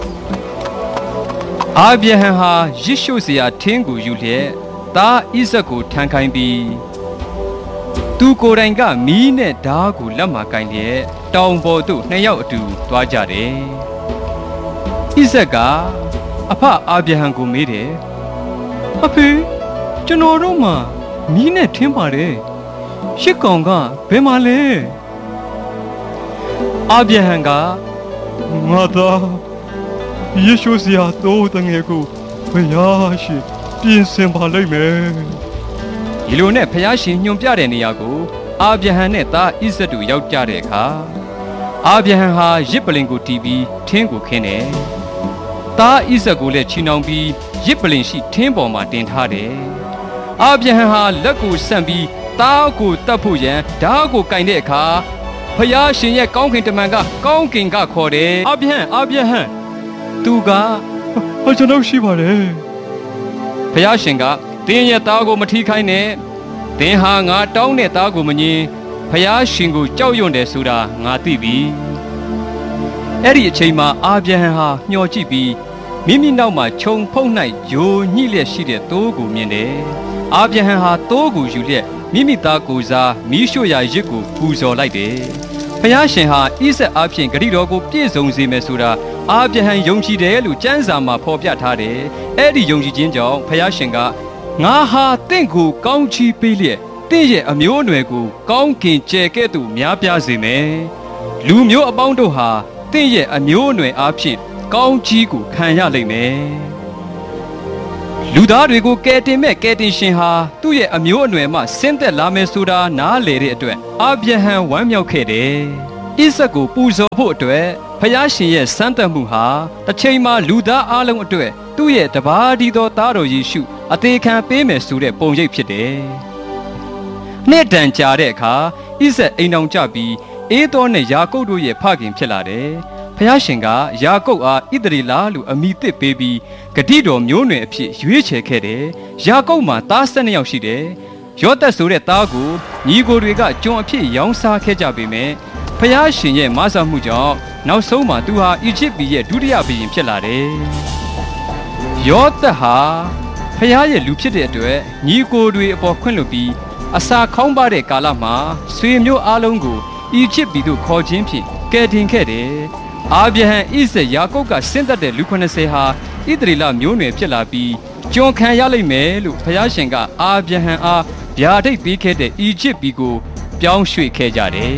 အာဗျဟံဟာရစ်ရှို့စရာထင်းကိုယူလျက်သားဣဇက်ကိုထမ်းခိုင်းပြီးသူကိုယ်တိုင်ကမီးနဲ့ဓားကိုလက်မှာကင်လျက်တောင်ပေါ်သို့နှစ်ယောက်အတူသွားကြတယ်ဣဇက်ကအဖအာဗျဟံကိုမေးတယ်အဖေကျွန်တော်တို့မှာမီးနဲ့ထင်းပါတယ်ရှစ်ကောင်ကဘယ်မှာလဲအာဗျဟံကငါသားယေရှုစရာတိုးတငယ်ကိုဘုရားရှင်ပြင်ဆင်ပါလိမ့်မယ်ဒီလိုနဲ့ဖျားရှင်ညွန်ပြတဲ့နေရာကိုအာဗျဟံနဲ့သားဣဇက်တို့ရောက်ကြတဲ့အခါအာဗျဟံဟာရစ်ပလင်ကိုတီးပြီးထင်းကိုခင်းတယ်သားဣဇက်ကိုလည်းချီနှောင်ပြီးရစ်ပလင်ရှိထင်းပေါ်မှာတင်ထားတယ်အာဗျဟံဟာလက်ကိုဆန့်ပြီးသားကိုတတ်ဖို့ရန်ဓာတ်ကိုကင်တဲ့အခါဖျားရှင်ရဲ့ကောင်းကင်တမန်ကကောင်းကင်ကခေါ်တယ်အာဗျဟံအာဗျဟံသူကဟာကျွန်တော်ရှိပါတယ်ဖယားရှင်ကတင်းရဲ့သားကိုမထီးခိုင်းနဲ့တင်းဟာငါတောင်းတဲ့သားကိုမငင်းဖယားရှင်ကိုကြောက်ရွံ့တယ်ဆိုတာငါသိပြီအဲ့ဒီအချိန်မှာအာဗြဟံဟာမျှော်ကြည့်ပြီးမိမိနောက်မှာခြုံဖုံ၌ယိုညှိလျက်ရှိတဲ့သိုးကိုမြင်တယ်အာဗြဟံဟာသိုးကိုယူလျက်မိမိသားကိုစားမီးရှို့ရာရစ်ကိုပူဇော်လိုက်တယ်ဖယားရှင်ဟာဣဇက်အားဖြင့်ဂရိတော်ကိုပြည့်စုံစေမယ်ဆိုတာအာဗြဟံယုံကြည်တယ်လို့ကျမ်းစာမှာဖော်ပြထားတယ်အဲ့ဒီယုံကြည်ခြင်းကြောင့်ဖယားရှင်ကငါဟာတင့်ကိုကောင်းချီးပေးလျက်တင့်ရဲ့အမျိုးအနွယ်ကိုကောင်းကင်ကျယ်ကဲ့သို့များပြားစေမယ်လူမျိုးအပေါင်းတို့ဟာတင့်ရဲ့အမျိုးအနွယ်အားဖြင့်ကောင်းကြီးကိုခံရလိမ့်မယ်လူသားတွေကိုကယ်တင်မဲ့ကယ်တင်ရှင်ဟာသူ့ရဲ့အမျိုးအနွယ်မှဆင်းသက်လာမယ်ဆိုတာနားလေတဲ့အတွက်အာဗြဟံဝမ်းမြောက်ခဲ့တယ်ဣဇက်ကိုပူဇော်ဖို့အတွက်ဖယားရှင်ရဲ့စမ်းသပ်မှုဟာတစ်ချိန်မှာလူသားအလုံးအတွက်သူ့ရဲ့တပါးဒီသောသားတော်ယေရှုအသေးခံပေးမယ်ဆိုတဲ့ပုံရိပ်ဖြစ်တယ်နှစ်တန်ကြာတဲ့အခါဣဇက်အိမ်အောင်ကြပြီးအေသောနဲ့ယာကုပ်တို့ရဲ့ဖခင်ဖြစ်လာတယ်ဖယားရှင်ကယာကုပ်အားဣသရေလလို့အမည်သစ်ပေးပြီးဂတိတော်မျိုးနွယ်အဖြစ်ရွေးချယ်ခဲ့တယ်ယာကုပ်မှာသား၁၂ယောက်ရှိတယ်ယောသက်ဆိုတဲ့သားကိုညီကိုတွေကကျွန်အဖြစ်ရောင်းစားခဲ့ကြပေမဲ့ဖယားရှင်ရဲ့မဆာမှုကြောင့်နောက်ဆုံးမှာသူဟာအီဂျစ်ပြည်ရဲ့ဒုတိယဘုရင်ဖြစ်လာတယ်ယောသက်ဟာဖယားရဲ့လူဖြစ်တဲ့အတွက်ညီကိုတွေအပေါ်ခွင့်လွှတ်ပြီးအစာခေါင်းပါတဲ့ကာလမှာဆွေမျိုးအလုံးကိုအီဂျစ်ပြည်သို့ခေါ်ခြင်းဖြင့်ကယ်တင်ခဲ့တယ်အာဗြဟံဣဇက်ယာကုပ်ကဆင်းသက်တဲ့လူခုနှစ်ဆယ်ဟာဣသရေလမျိုးနွယ်ဖြစ်လာပြီးကျွန်ခံရလိမ့်မယ်လို့ဘုရားရှင်ကအာဗြဟံအားဗျာဒိတ်ပေးခဲ့တဲ့အီဂျစ်ပြည်ကိုပြောင်းရွှေ့ခဲ့ကြတယ်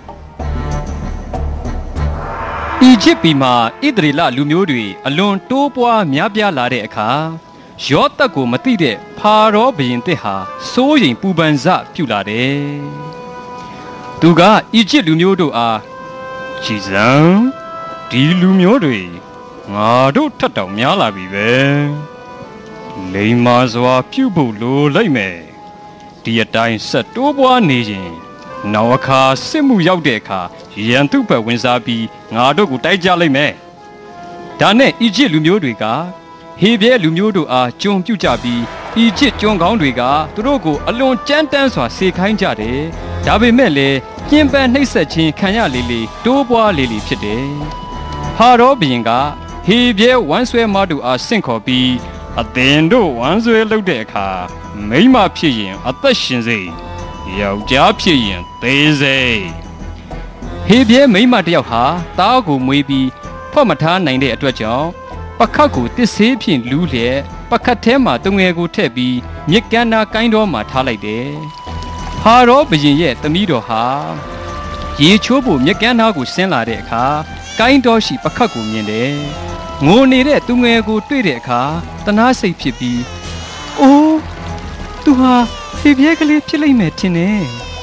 အီဂျစ်ပြည်မှာဣသရေလလူမျိုးတွေအလွန်တိုးပွားများပြားလာတဲ့အခါယောသက်ကိုမသိတဲ့ဖာရောဘုရင်တစ်ဟာစိုးရိမ်ပူပန်စပြုလာတယ်သူကအီဂျစ်လူမျိုးတို့အားကြည်စံဒီလူမျိုးတွေငါတို့ထက်တောင်များလာပြီပဲလိမ္မာစွာပြုဖို့လိုလိုက်မယ်ဒီအတိုင်းဆက်တိုးပွားနေရင်နောက်အခါစစ်မှုရောက်တဲ့အခါရန်သူ့ဘက်ဝင်စားပြီးငါတို့ကိုတိုက်ကြလိုက်မယ်ဒါနဲ့အီဂျစ်လူမျိုးတွေကဟေဘရဲလူမျိုးတို့အားကြုံပြုကြပြီးအီဂျစ်ကျွန်းကောင်းတွေကသူတို့ကိုအလွန်ကြမ်းတမ်းစွာစေခိုင်းကြတယ်ဒါပေမဲ့လည်းကျင်းပန်းနှိပ်စက်ခြင်းခံရလေလေတိုးပွားလေလေဖြစ်တယ်ဖာရောဘုရင်ကဟေဘရဲဝမ်းဆွဲမတို့အားဆင့်ခေါ်ပြီးအသင်တို့ဝမ်းဆွဲလုပ်တဲ့အခါမိန်းမဖြစ်ရင်အသက်ရှင်စေယောက်ျားဖြစ်ရင်သေစေဟေဘရဲမိန်းမတစ်ယောက်ဟာသားကိုမွေးပြီးဖွက်မထားနိုင်တဲ့အတွက်ကြောင့်ပခတ်ကိုတစ်ဆေးဖြင့်လူးလျက်ပခတ်ထဲမှာတငယ်ကိုထည့်ပြီးမြစ်ကမ်းနာကိုင်းတော်မှာထားလိုက်တယ်ဖာရောဘုရင်ရဲ့သမီးတော်ဟာရေချိုးဖို့မြစ်ကမ်းနာကိုဆင်းလာတဲ့အခါကိုင်းတော်ရှိပခတ်ကိုမြင်တယ်ငိုနေတဲ့သူငယ်ကိုတွေ့တဲ့အခါတနာစိတ်ဖြစ်ပြီးအိုးသူဟာဟေဘရဲကလေးဖြစ်လိမ့်မယ်ထင်တယ်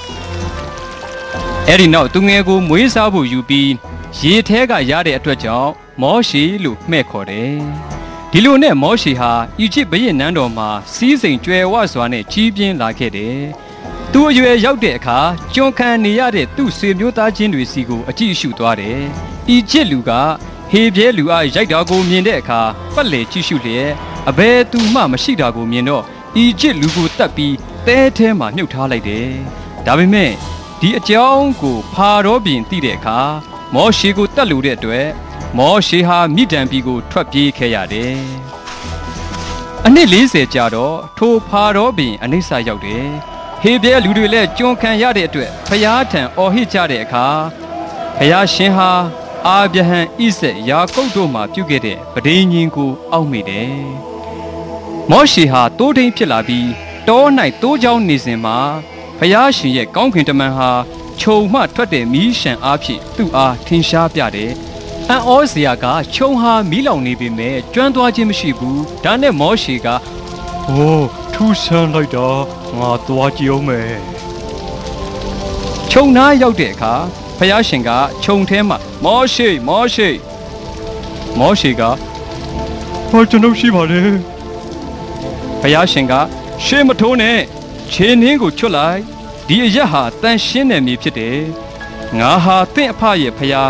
အဲ့ဒီနောက်သူငယ်ကိုမွေးစားဖို့ယူပြီးရေထဲကရတဲ့အတွက်ကြောင့်မောရှေလို့မှဲ့ခေါ်တယ်ဒီလိုနဲ့မောရှေဟာအီဂျစ်ဘုရင်နန်းတော်မှာစီးစိမ်ကြွယ်ဝစွာနဲ့ကြီးပြင်းလာခဲ့တယ်သူအရွယ်ရောက်တဲ့အခါကျွန်ခံနေရတဲ့သူ့ဆွေမျိုးသားချင်းတွေစီကိုအကြည့်အရှုသွားတယ်အီဂျစ်လူကဟေဘရဲလူအားရိုက်တာကိုမြင်တဲ့အခါပတ်လေကြည့်ရှုလျက်အဘယ်သူမှမရှိတာကိုမြင်တော့အီဂျစ်လူကိုတတ်ပြီးတဲထဲမှာမြုပ်ထားလိုက်တယ်ဒါပေမဲ့ဒီအကြောင်းကိုဖာရောဘုရင်သိတဲ့အခါမောရှေကိုတတ်လို့တဲ့အတွက်မောရှေဟာမိဒံပြည်ကိုထွက်ပြေးခဲ့ရတယ်အနှစ်၄၀ကြာတော့ထိုဖာရောဘုရင်အနိစ္စရောက်တယ်ဟေဘရဲလူတွေလည်းကျွန်ခံရတဲ့အတွက်ဖျားထံအော်ဟစ်ကြတဲ့အခါဖျားရှင်ဟာအာဗြဟံဣဇက်ယာကုပ်တို့မှပြုခဲ့တဲ့ပဋိညာဉ်ကိုအောက်မေ့တယ်မောရှေဟာတိုးထိန်ဖြစ်လာပြီးတော၌တိုးချောင်းနေစဉ်မှာဖျားရှင်ရဲ့ကောင်းကင်တမန်ဟာခြုံမှထွက်တဲ့မီးရှံအားဖြင့်သူ့အားထင်ရှားပြတယ်အံ့ဩစရာကခြုံဟာမီးလောင်နေပေမဲ့ကျွမ်းသွားခြင်းမရှိဘူးဒါနဲ့မောရှေကဟိုးထူးဆန်းလိုက်တာငါသွားကြည့်အောင်မယ်ခြုံနားရောက်တဲ့အခါဖယားရှင်ကခြုံထဲမှာမောရှေမောရှေမောရှေကဟောကျွန်ုပ်ရှိပါတယ်ဖယားရှင်ကရှေးမထိုးနဲ့ခြေနှင်းကိုချွတ်လိုက်ဒီအရက်ဟာတန်ရှင်းတဲ့မြေဖြစ်တယ်ငါဟာတင့်အဖရဲ့ဖယား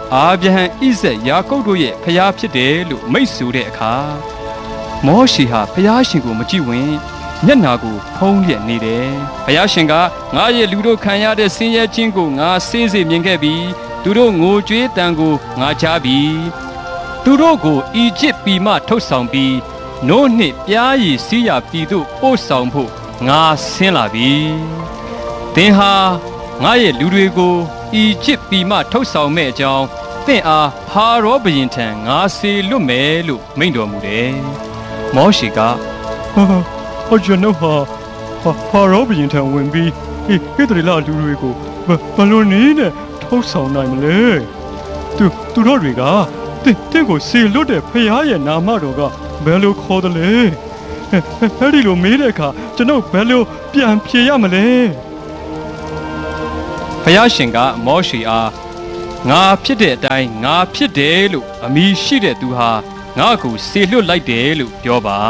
အာဗြဟံဣဇက်ယာကုပ်တို့ရဲ့ဖျားဖြစ်တယ်လို့မိတ်ဆိုတဲ့အခါမောရှေဟာဖျားရှင်ကိုမကြည့်ဝင်မျက်နာကိုဖုံးလျက်နေတယ်။ဘုရားရှင်ကငါရဲ့လူတို့ခံရတဲ့ဆင်းရဲခြင်းကိုငါစေးစေးမြင်ခဲ့ပြီးသူတို့ငိုကြွေးတန်ကိုငါကြားပြီးသူတို့ကိုအီဂျစ်ပြည်မှထုတ်ဆောင်ပြီးနို့နှင့်ပြားရည်စီးရပြည်သို့ပို့ဆောင်ဖို့ငါဆင်းလာပြီ။သင်ဟာငါရဲ့လူတွေကိုအီဂျစ်ပြည်မှထုတ်ဆောင်မဲ့အကြောင်းသင်အားဖာရောဘုရင်ထံငါစေလွတ်မယ်လို့မိန့်တော်မူတယ်။မောရှေကဟောကျွန်ုပ်ဟာဖာရောဘုရင်ထံဝင်ပြီးဟေသရေလလူတွေကိုဘလို့နည်းနဲ့ထုတ်ဆောင်နိုင်မလဲသူသူတို့တွေကတင့်တင့်ကိုစေလွတ်တဲ့ဖခင်ရဲ့နာမတော်ကဘယ်လိုခေါ်တယ်လဲအဲ့ဒီလိုမေးတဲ့အခါကျွန်ုပ်ဘယ်လိုပြန်ဖြေရမလဲဖခင်ရှင်ကမောရှေအားငါဖြစ်တဲ့အတိုင်းငါဖြစ်တယ်လို့အမည်ရှိတဲ့သူဟာငါ့ကိုစေလွတ်လိုက်တယ်လို့ပြောပါ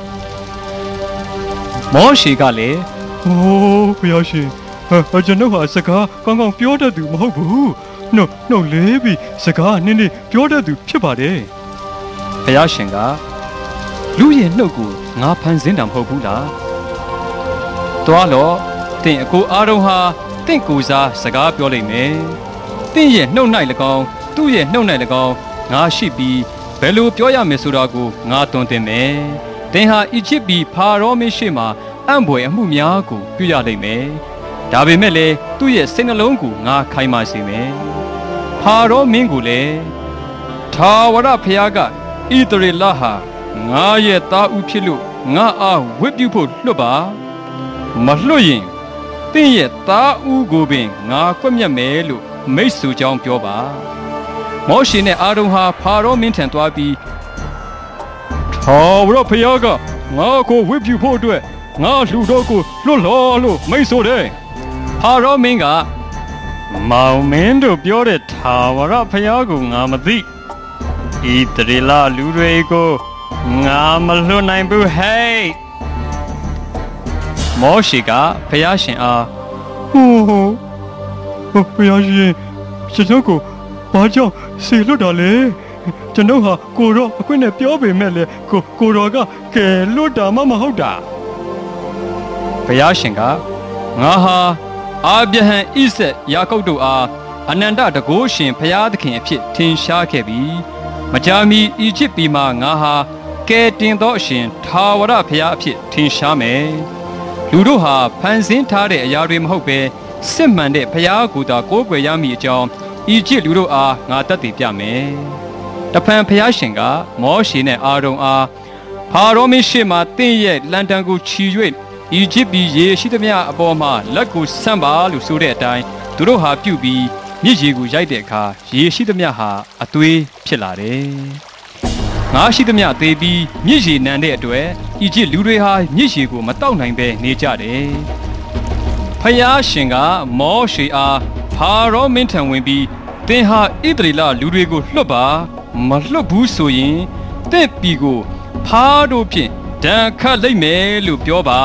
မောရှေကလည်းအိုးဘုရားရှင်ဟာကျွန်ုပ်ဟာစကားကောင်းကောင်းပြောတတ်သူမဟုတ်ဘူးနှုတ်နှုတ်လေးပြီးစကားနည်းနည်းပြောတတ်သူဖြစ်ပါတယ်ဘုရားရှင်ကလူရဲ့နှုတ်ကိုငါဖန်ဆင်းတာမဟုတ်ဘူးလားတွားတော့တင့်အကိုအားလုံးဟာတင့်ကိုစားစကားပြောလိမ့်မယ်တင့်ရဲ့နှုတ်၌၎င်းသူ့ရဲ့နှုတ်၌၎င်းငါရှိပြီးဘယ်လိုပြောရမယ်ဆိုတာကိုငါတွင်တင်မယ်သင်ဟာအီဂျစ်ပြည်ဖာရောမင်းရှိမှအံ့ဖွယ်အမှုများကိုပြုရလိမ့်မယ်။ဒါပေမဲ့လည်းသူ့ရဲ့စိတ်နှလုံးကိုငါခိုင်မာစေမယ်။ဖာရောမင်းကိုလည်းထာဝရဘုရားကဣသရေလဟာငါရဲ့သားဦးဖြစ်လို့ငါအားဝတ်ပြုဖို့လွတ်ပါ။မလွတ်ရင်သင်ရဲ့သားဦးကိုပင်ငါကွပ်မျက်မယ်လို့မိတ်ဆွေကြောင်းပြောပါ။မောရှေနဲ့အာရုန်ဟာဖာရောမင်းထံသွားပြီးထာဝရဘုရားကငါ့ကိုဝတ်ပြုဖို့အတွက်ငါလူတော်ကိုလွတ်လောလို့မိတ်ဆိုတယ်။ဖာရောမင်းကမောင်မင်းတို့ပြောတဲ့ထာဝရဘုရားကိုငါမသိ။ဤတရေလလူတွေကိုငါမလွတ်နိုင်ဘူးဟဲ့။မောရှေကဘုရားရှင်အားဟိုးဟိုးဘုရားရှင်ကျွန်တော်ကိုဘာကြောင့်စေလွတ်တာလဲ။ကျွန်တော်ဟာကိုရောအခွင့်နဲ့ပြောပေမဲ့လေကိုကိုရောကကဲလွတ်တာမှမဟုတ်တာဘုရားရှင်ကငါဟာအာဗြဟံဣဇက်ယာကုပ်တို့အားအနန္တတကုရှင်ဘုရားသခင်အဖြစ်ထင်ရှားခဲ့ပြီးမကြာမီအီဂျစ်ပြည်မှာငါဟာကဲတင်သောအရှင်ထာဝရဘုရားအဖြစ်ထင်ရှားမယ်လူတို့ဟာဖန်ဆင်းထားတဲ့အရာတွေမဟုတ်ပဲစစ်မှန်တဲ့ဘုရားကိုယ်သာကိုးကွယ်ရမည်အကြောင်းအီဂျစ်လူတို့အားငါတတ်သိပြမယ်တဖန်ဘုရားရှင်ကမောရှေနဲ့အာရုန်အားဖာရောမင်းရှိမှတင့်ရဲ့လန်တန်ကိုချီ၍အီဂျစ်ပြည်ရေရှိသမျှအပေါ်မှာလက်ကိုဆန့်ပါလို့ဆိုတဲ့အတိုင်းသူတို့ဟာပြုတ်ပြီးမြစ်ရေကိုရိုက်တဲ့အခါရေရှိသမျှဟာအသွေးဖြစ်လာတယ်။ငါရှိသမျှသေးပြီးမြစ်ရေနံတဲ့အတွက်အီဂျစ်လူတွေဟာမြစ်ရေကိုမတောက်နိုင်ပဲနေကြတယ်။ဖယားရှင်ကမောရှေအားဖာရောမင်းထံဝင်ပြီးသင်ဟာဣသရေလလူတွေကိုလွတ်ပါမလွတ်ဘူးဆိုရင်တင့်ပြည်ကိုဖားတို့ဖြင့်ဒဏ်ခတ်လိုက်မယ်လို့ပြောပါ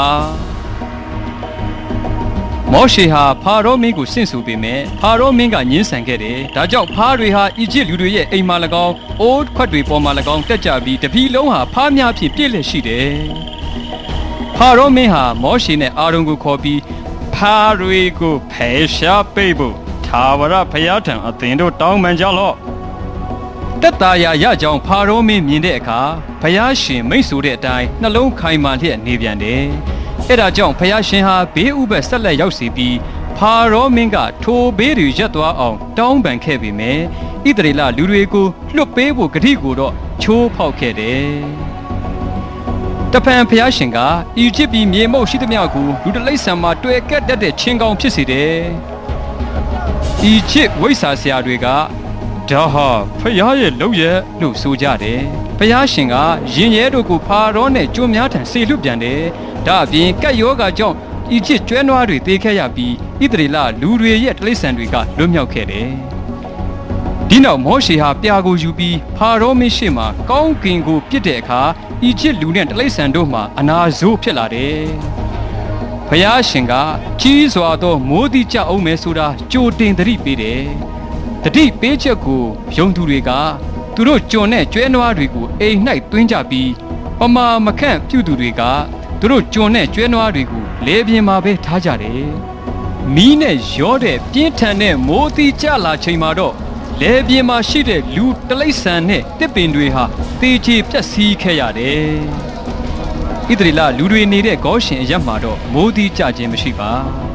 မောရှေဟာဖာရောမင်းကိုဆင့်ဆိုပေမဲ့ဖာရောမင်းကညှင်းဆန်ခဲ့တယ်ဒါကြောင့်ဖားတွေဟာအီဂျစ်လူတွေရဲ့အိမ်မှာ၎င်းအိုးခွက်တွေပေါ်မှာ၎င်းတက်ကြပြီးတပြည်လုံးဟာဖားများဖြင့်ပြည့်လည်ရှိတယ်ဖာရောမင်းဟာမောရှေနဲ့အာရုန်ကိုခေါ်ပြီးဖားတွေကိုဖယ်ရှားပေးဖို့ထာဝရဘုရားထံအသင်တို့တောင်းပန်ကြလော့တက်တာရရကြောင်းဖာရောမင်းမြင်တဲ့အခါဘုရားရှင်မိတ်ဆိုတဲ့အတိုင်းနှလုံးခိုင်မာလျက်နေပြန်တယ်။အဲဒါကြောင့်ဘုရားရှင်ဟာဘေးဥပတ်ဆက်လက်ရောက်စီပြီးဖာရောမင်းကထိုဘေးတွေရပ်သွားအောင်တောင်းပန်ခဲ့ပေမဲ့ဣသရေလလူတွေကိုလွတ်ပေးဖို့ဂတိကိုတော့ချိုးဖောက်ခဲ့တယ်။တဖန်ဘုရားရှင်ကအီဂျစ်ပြည်မြေမုတ်ရှိသမျှကိုလူတလိษံမှာတွေ့ကက်တတ်တဲ့ချင်းကောင်ဖြစ်စေတယ်။အီဂျစ်ဝိဆာဆရာတွေကဒါဟာဖယားရဲ့လုပ်ရလို့ဆိုကြတယ်။ဖယားရှင်ကရင်ရဲတို့ကိုဖာရောနဲ့ကြုံများထံဆေလွတ်ပြန်တယ်။ဒါအပြင်ကက်ယောဂါကြောင့်အီဂျစ်ကျွဲနွားတွေသေခဲ့ရပြီးဣသရေလလူတွေရဲ့တိရစ္ဆာန်တွေကလွတ်မြောက်ခဲ့တယ်။ဒီနောက်မောရှေဟာပြာကိုယူပြီးဖာရောမင်းရှိမှကောင်းကင်ကိုပြစ်တဲ့အခါအီဂျစ်လူနဲ့တိရစ္ဆာန်တို့မှအနာဆိုးဖြစ်လာတယ်။ဖယားရှင်ကကြီးစွာသောမိုးတိကျအောင်မယ်ဆိုတာကြိုတင်သတိပေးတယ်။တတိပေးချက်ကိုယုံသူတွေကသူတို့ကြုံတဲ့ကျွဲနွားတွေကိုအိမ်၌သွင်းကြပြီးပမာမခန့်ပြုသူတွေကသူတို့ကြုံတဲ့ကျွဲနွားတွေကိုလေပြင်းမှာပဲထားကြတယ်မီးနဲ့ရောတဲ့ပြင်းထန်တဲ့မိုးသီးကျလာချိန်မှာတော့လေပြင်းမှာရှိတဲ့လူတလိษံနဲ့တစ်ပင်တွေဟာတေချေပြက်စီးခဲ့ရတယ်ဣသရေလလူတွေနေတဲ့ဂေါရှင်အရပ်မှာတော့မိုးသီးကျခြင်းမရှိပါ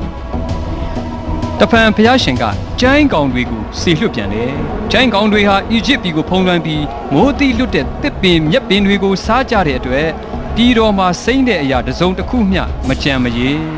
တဖန်ဘုရားရှင်ကကျိုင်းကောင်တွေကိုဆေလွတ်ပြန်တယ်ကျိုင်းကောင်တွေဟာအီဂျစ်ပြည်ကိုဖုံးလွှမ်းပြီးမိုးသီးလွတ်တဲ့တစ်ပင်မြက်ပင်တွေကိုစားကြတဲ့အတွက်ပြည်တော်မှာစိမ့်တဲ့အရာတစ်စုံတစ်ခုမျှမကြံမရည်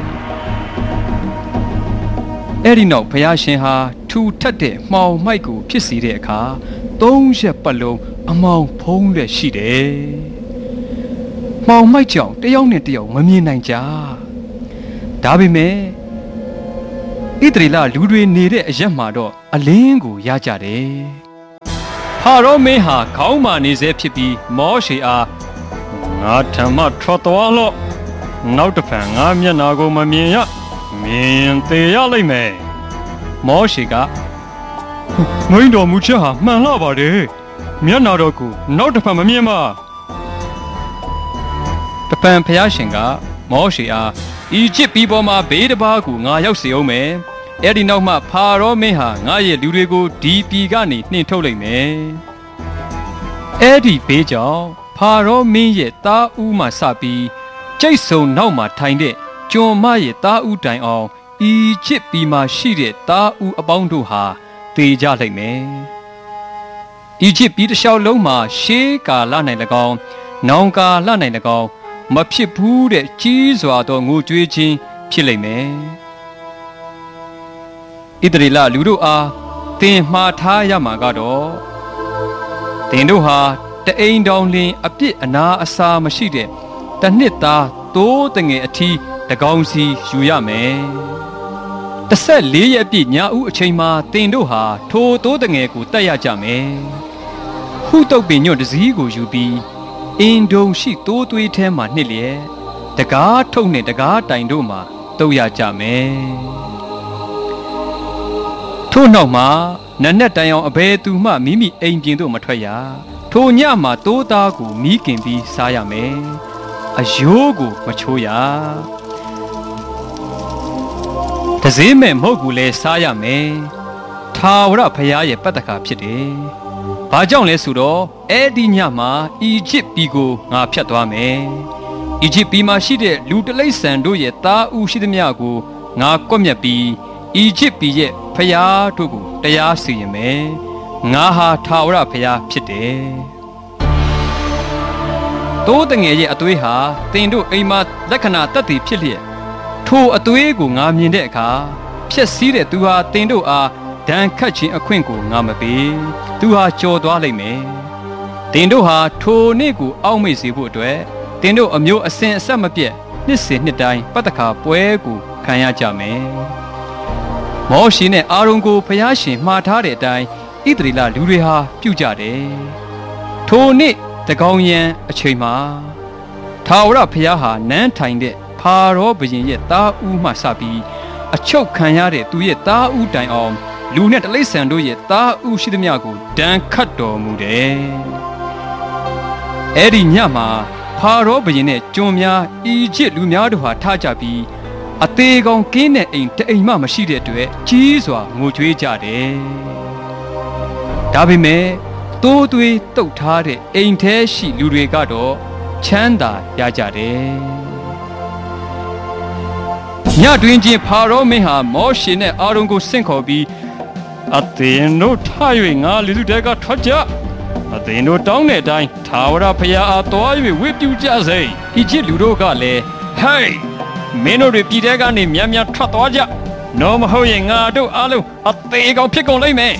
အဲ့ဒီနောက်ဘုရားရှင်ဟာထူထပ်တဲ့မှောင်မိုက်ကိုဖြစ်စေတဲ့အခါသုံးရက်ပတ်လုံးအမောင်ဖုံးလက်ရှိတယ်မှောင်မိုက်ကြောင့်တယောက်နဲ့တယောက်မမြင်နိုင်ကြဒါပေမဲ့ဣသရေလလူတွေနေတဲ့အရက်မှာတော့အလင်းကိုရကြတယ်ဖာရောမင်းဟာခေါင်းမာနေစေဖြစ်ပြီးမောရှေအားငါထံမှထွက်သွားလို့နောက်တစ်ဖန်ငါမျက်နာကိုမမြင်ရမြင်သေးရလိမ့်မယ်မောရှေကမင်းတော်မူချက်ဟာမှန်လှပါတယ်မျက်နာတော်ကိုနောက်တစ်ဖန်မမြင်ပါတပံဖျားရှင်ကမောရှေအားအီဂျစ်ပြည်ပေါ်မှာဘေးတစ်ပါးကိုငါရောက်စေအောင်မယ်အဲ့ဒီနောက်မှဖာရောမင်းဟာငါရဲ့လူတွေကိုဒီပြည်ကနေနှင်ထုတ်လိုက်မယ်အဲ့ဒီဘေးကြောင့်ဖာရောမင်းရဲ့သားဦးမှစပြီးကျိတ်ဆုံနောက်မှာထိုင်တဲ့ကျွန်မရဲ့သားဦးတိုင်အောင်အီဂျစ်ပြည်မှာရှိတဲ့သားဦးအပေါင်းတို့ဟာတေကြလိုက်မယ်အီဂျစ်ပြည်တစ်လျှောက်လုံးမှာရှေးကာလ၌၎င်းနောင်ကာလ၌၎င်းမဖြစ်ဘူးတဲ့ကြီးစွာသောငိုကြွေးခြင်းဖြစ်လိမ့်မယ်ဣသရေလလူတို့အားသင်မှားထားရမှာကတော့သင်တို့ဟာတအိမ်တောင်လင်အပြစ်အနာအစာမရှိတဲ့တနှစ်သားသိုးတငယ်အထီးတကောင်စီယူရမယ်တစ်ဆက်လေးရက်ပြည့်ညဦးအချိန်မှာသင်တို့ဟာထိုသိုးတငယ်ကိုတတ်ရကြမယ်ဟုတုတ်ပင်ညွန့်တစည်းကိုယူပြီးအင်ဒုံရှိသိုးသွေးထဲမှာနှစ်လျက်တကားထုတ်နဲ့တကားတိုင်တို့မှာတုပ်ရကြမယ်ထို့နောက်မှာနတ်နက်တိုင်အောင်အဘယ်သူမှမိမိအိမ်ပြင်သို့မထွက်ရထိုညမှာသိုးသားကိုမီးကင်ပြီးစားရမယ်အယိုးကိုမချိုးရတစည်းမဲ့မဟုတ်ဘူးလဲစားရမယ်ထာဝရဘုရားရဲ့ပတ္တကာဖြစ်တယ်ဘာကြောင့်လဲဆိုတော့အဲ့ဒီညမှာအီဂျစ်ပြည်ကိုငါဖျက်သွားမယ်အီဂျစ်ပြည်မှာရှိတဲ့လူတလိษံတို့ရဲ့သားဦးရှိသမျှကိုငါကွပ်မျက်ပြီးအီဂျစ်ပြည်ရဲ့ဖျားတို့ကိုတရားစီရင်မယ်ငါဟာထာဝရဘုရားဖြစ်တယ်တိုးတငယ်ရဲ့အသွေးဟာတင်တို့အိမ်မှာလက္ခဏာတက်တည်ဖြစ်လျက်ထိုအသွေးကိုငါမြင်တဲ့အခါဖြက်စီးတဲ့သူဟာတင်တို့အားဒဏ်ခတ်ခြင်းအခွင့်ကိုငါမပေးသူဟာကြော်သွားလိမ့်မယ်တင်တို့ဟာထိုနေ့ကိုအောက်မေ့စေဖို့အတွက်တင်တို့အမျိုးအစဉ်အဆက်မပြတ်နှစ်စဉ်နှစ်တိုင်းပတ္တခါပွဲကိုခံရကြမယ်မောရှေနဲ့အာရုန်ကိုဖျားရှင်မှားထားတဲ့အတိုင်းဣသရေလလူတွေဟာပြုကြတယ်ထိုနေ့တကောင်ရန်အချိန်မှာထာဝရဘုရားဟာနန်းထိုင်တဲ့ဖာရောဘုရင်ရဲ့သားဦးမှစပြီးအချုပ်ခံရတဲ့သူရဲ့သားဦးတိုင်အောင်လူနဲ့တလိษံတို့ရဲ့သားဦးရှိသမျှကိုဒဏ်ခတ်တော်မူတယ်အဲ့ဒီညမှာဖာရောဘုရင်နဲ့ကျွန်များအီဂျစ်လူများတို့ဟာထားကြပြီးအသေးကောင်ကင်းတဲ့အိမ်တအိမ်မှမရှိတဲ့အတွက်ကြီးစွာငိုကြွေးကြတယ်ဒါပေမဲ့တိုးသွေးတုတ်ထားတဲ့အိမ်ထဲရှိလူတွေကတော့ချမ်းသာရကြတယ်ညတွင်ချင်းဖာရောမင်းဟာမောရှေနဲ့အာရုန်ကိုဆင့်ခေါ်ပြီးအသင်တို့ထား၍ငါလူစုတဲကထွက်ကြအသင်တို့တောင်းတဲ့အတိုင်းထာဝရဘုရားအားသွား၍ဝတ်ပြုကြစေ။ဤချစ်လူတို့ကလည်းဟေးမင်းတို့ပြည်တဲကနေမြန်မြန်ထွက်သွားကြ။နော်မဟုတ်ရင်ငါတို့အားလုံးအသေးကောင်ဖြစ်ကုန်လိမ့်မယ်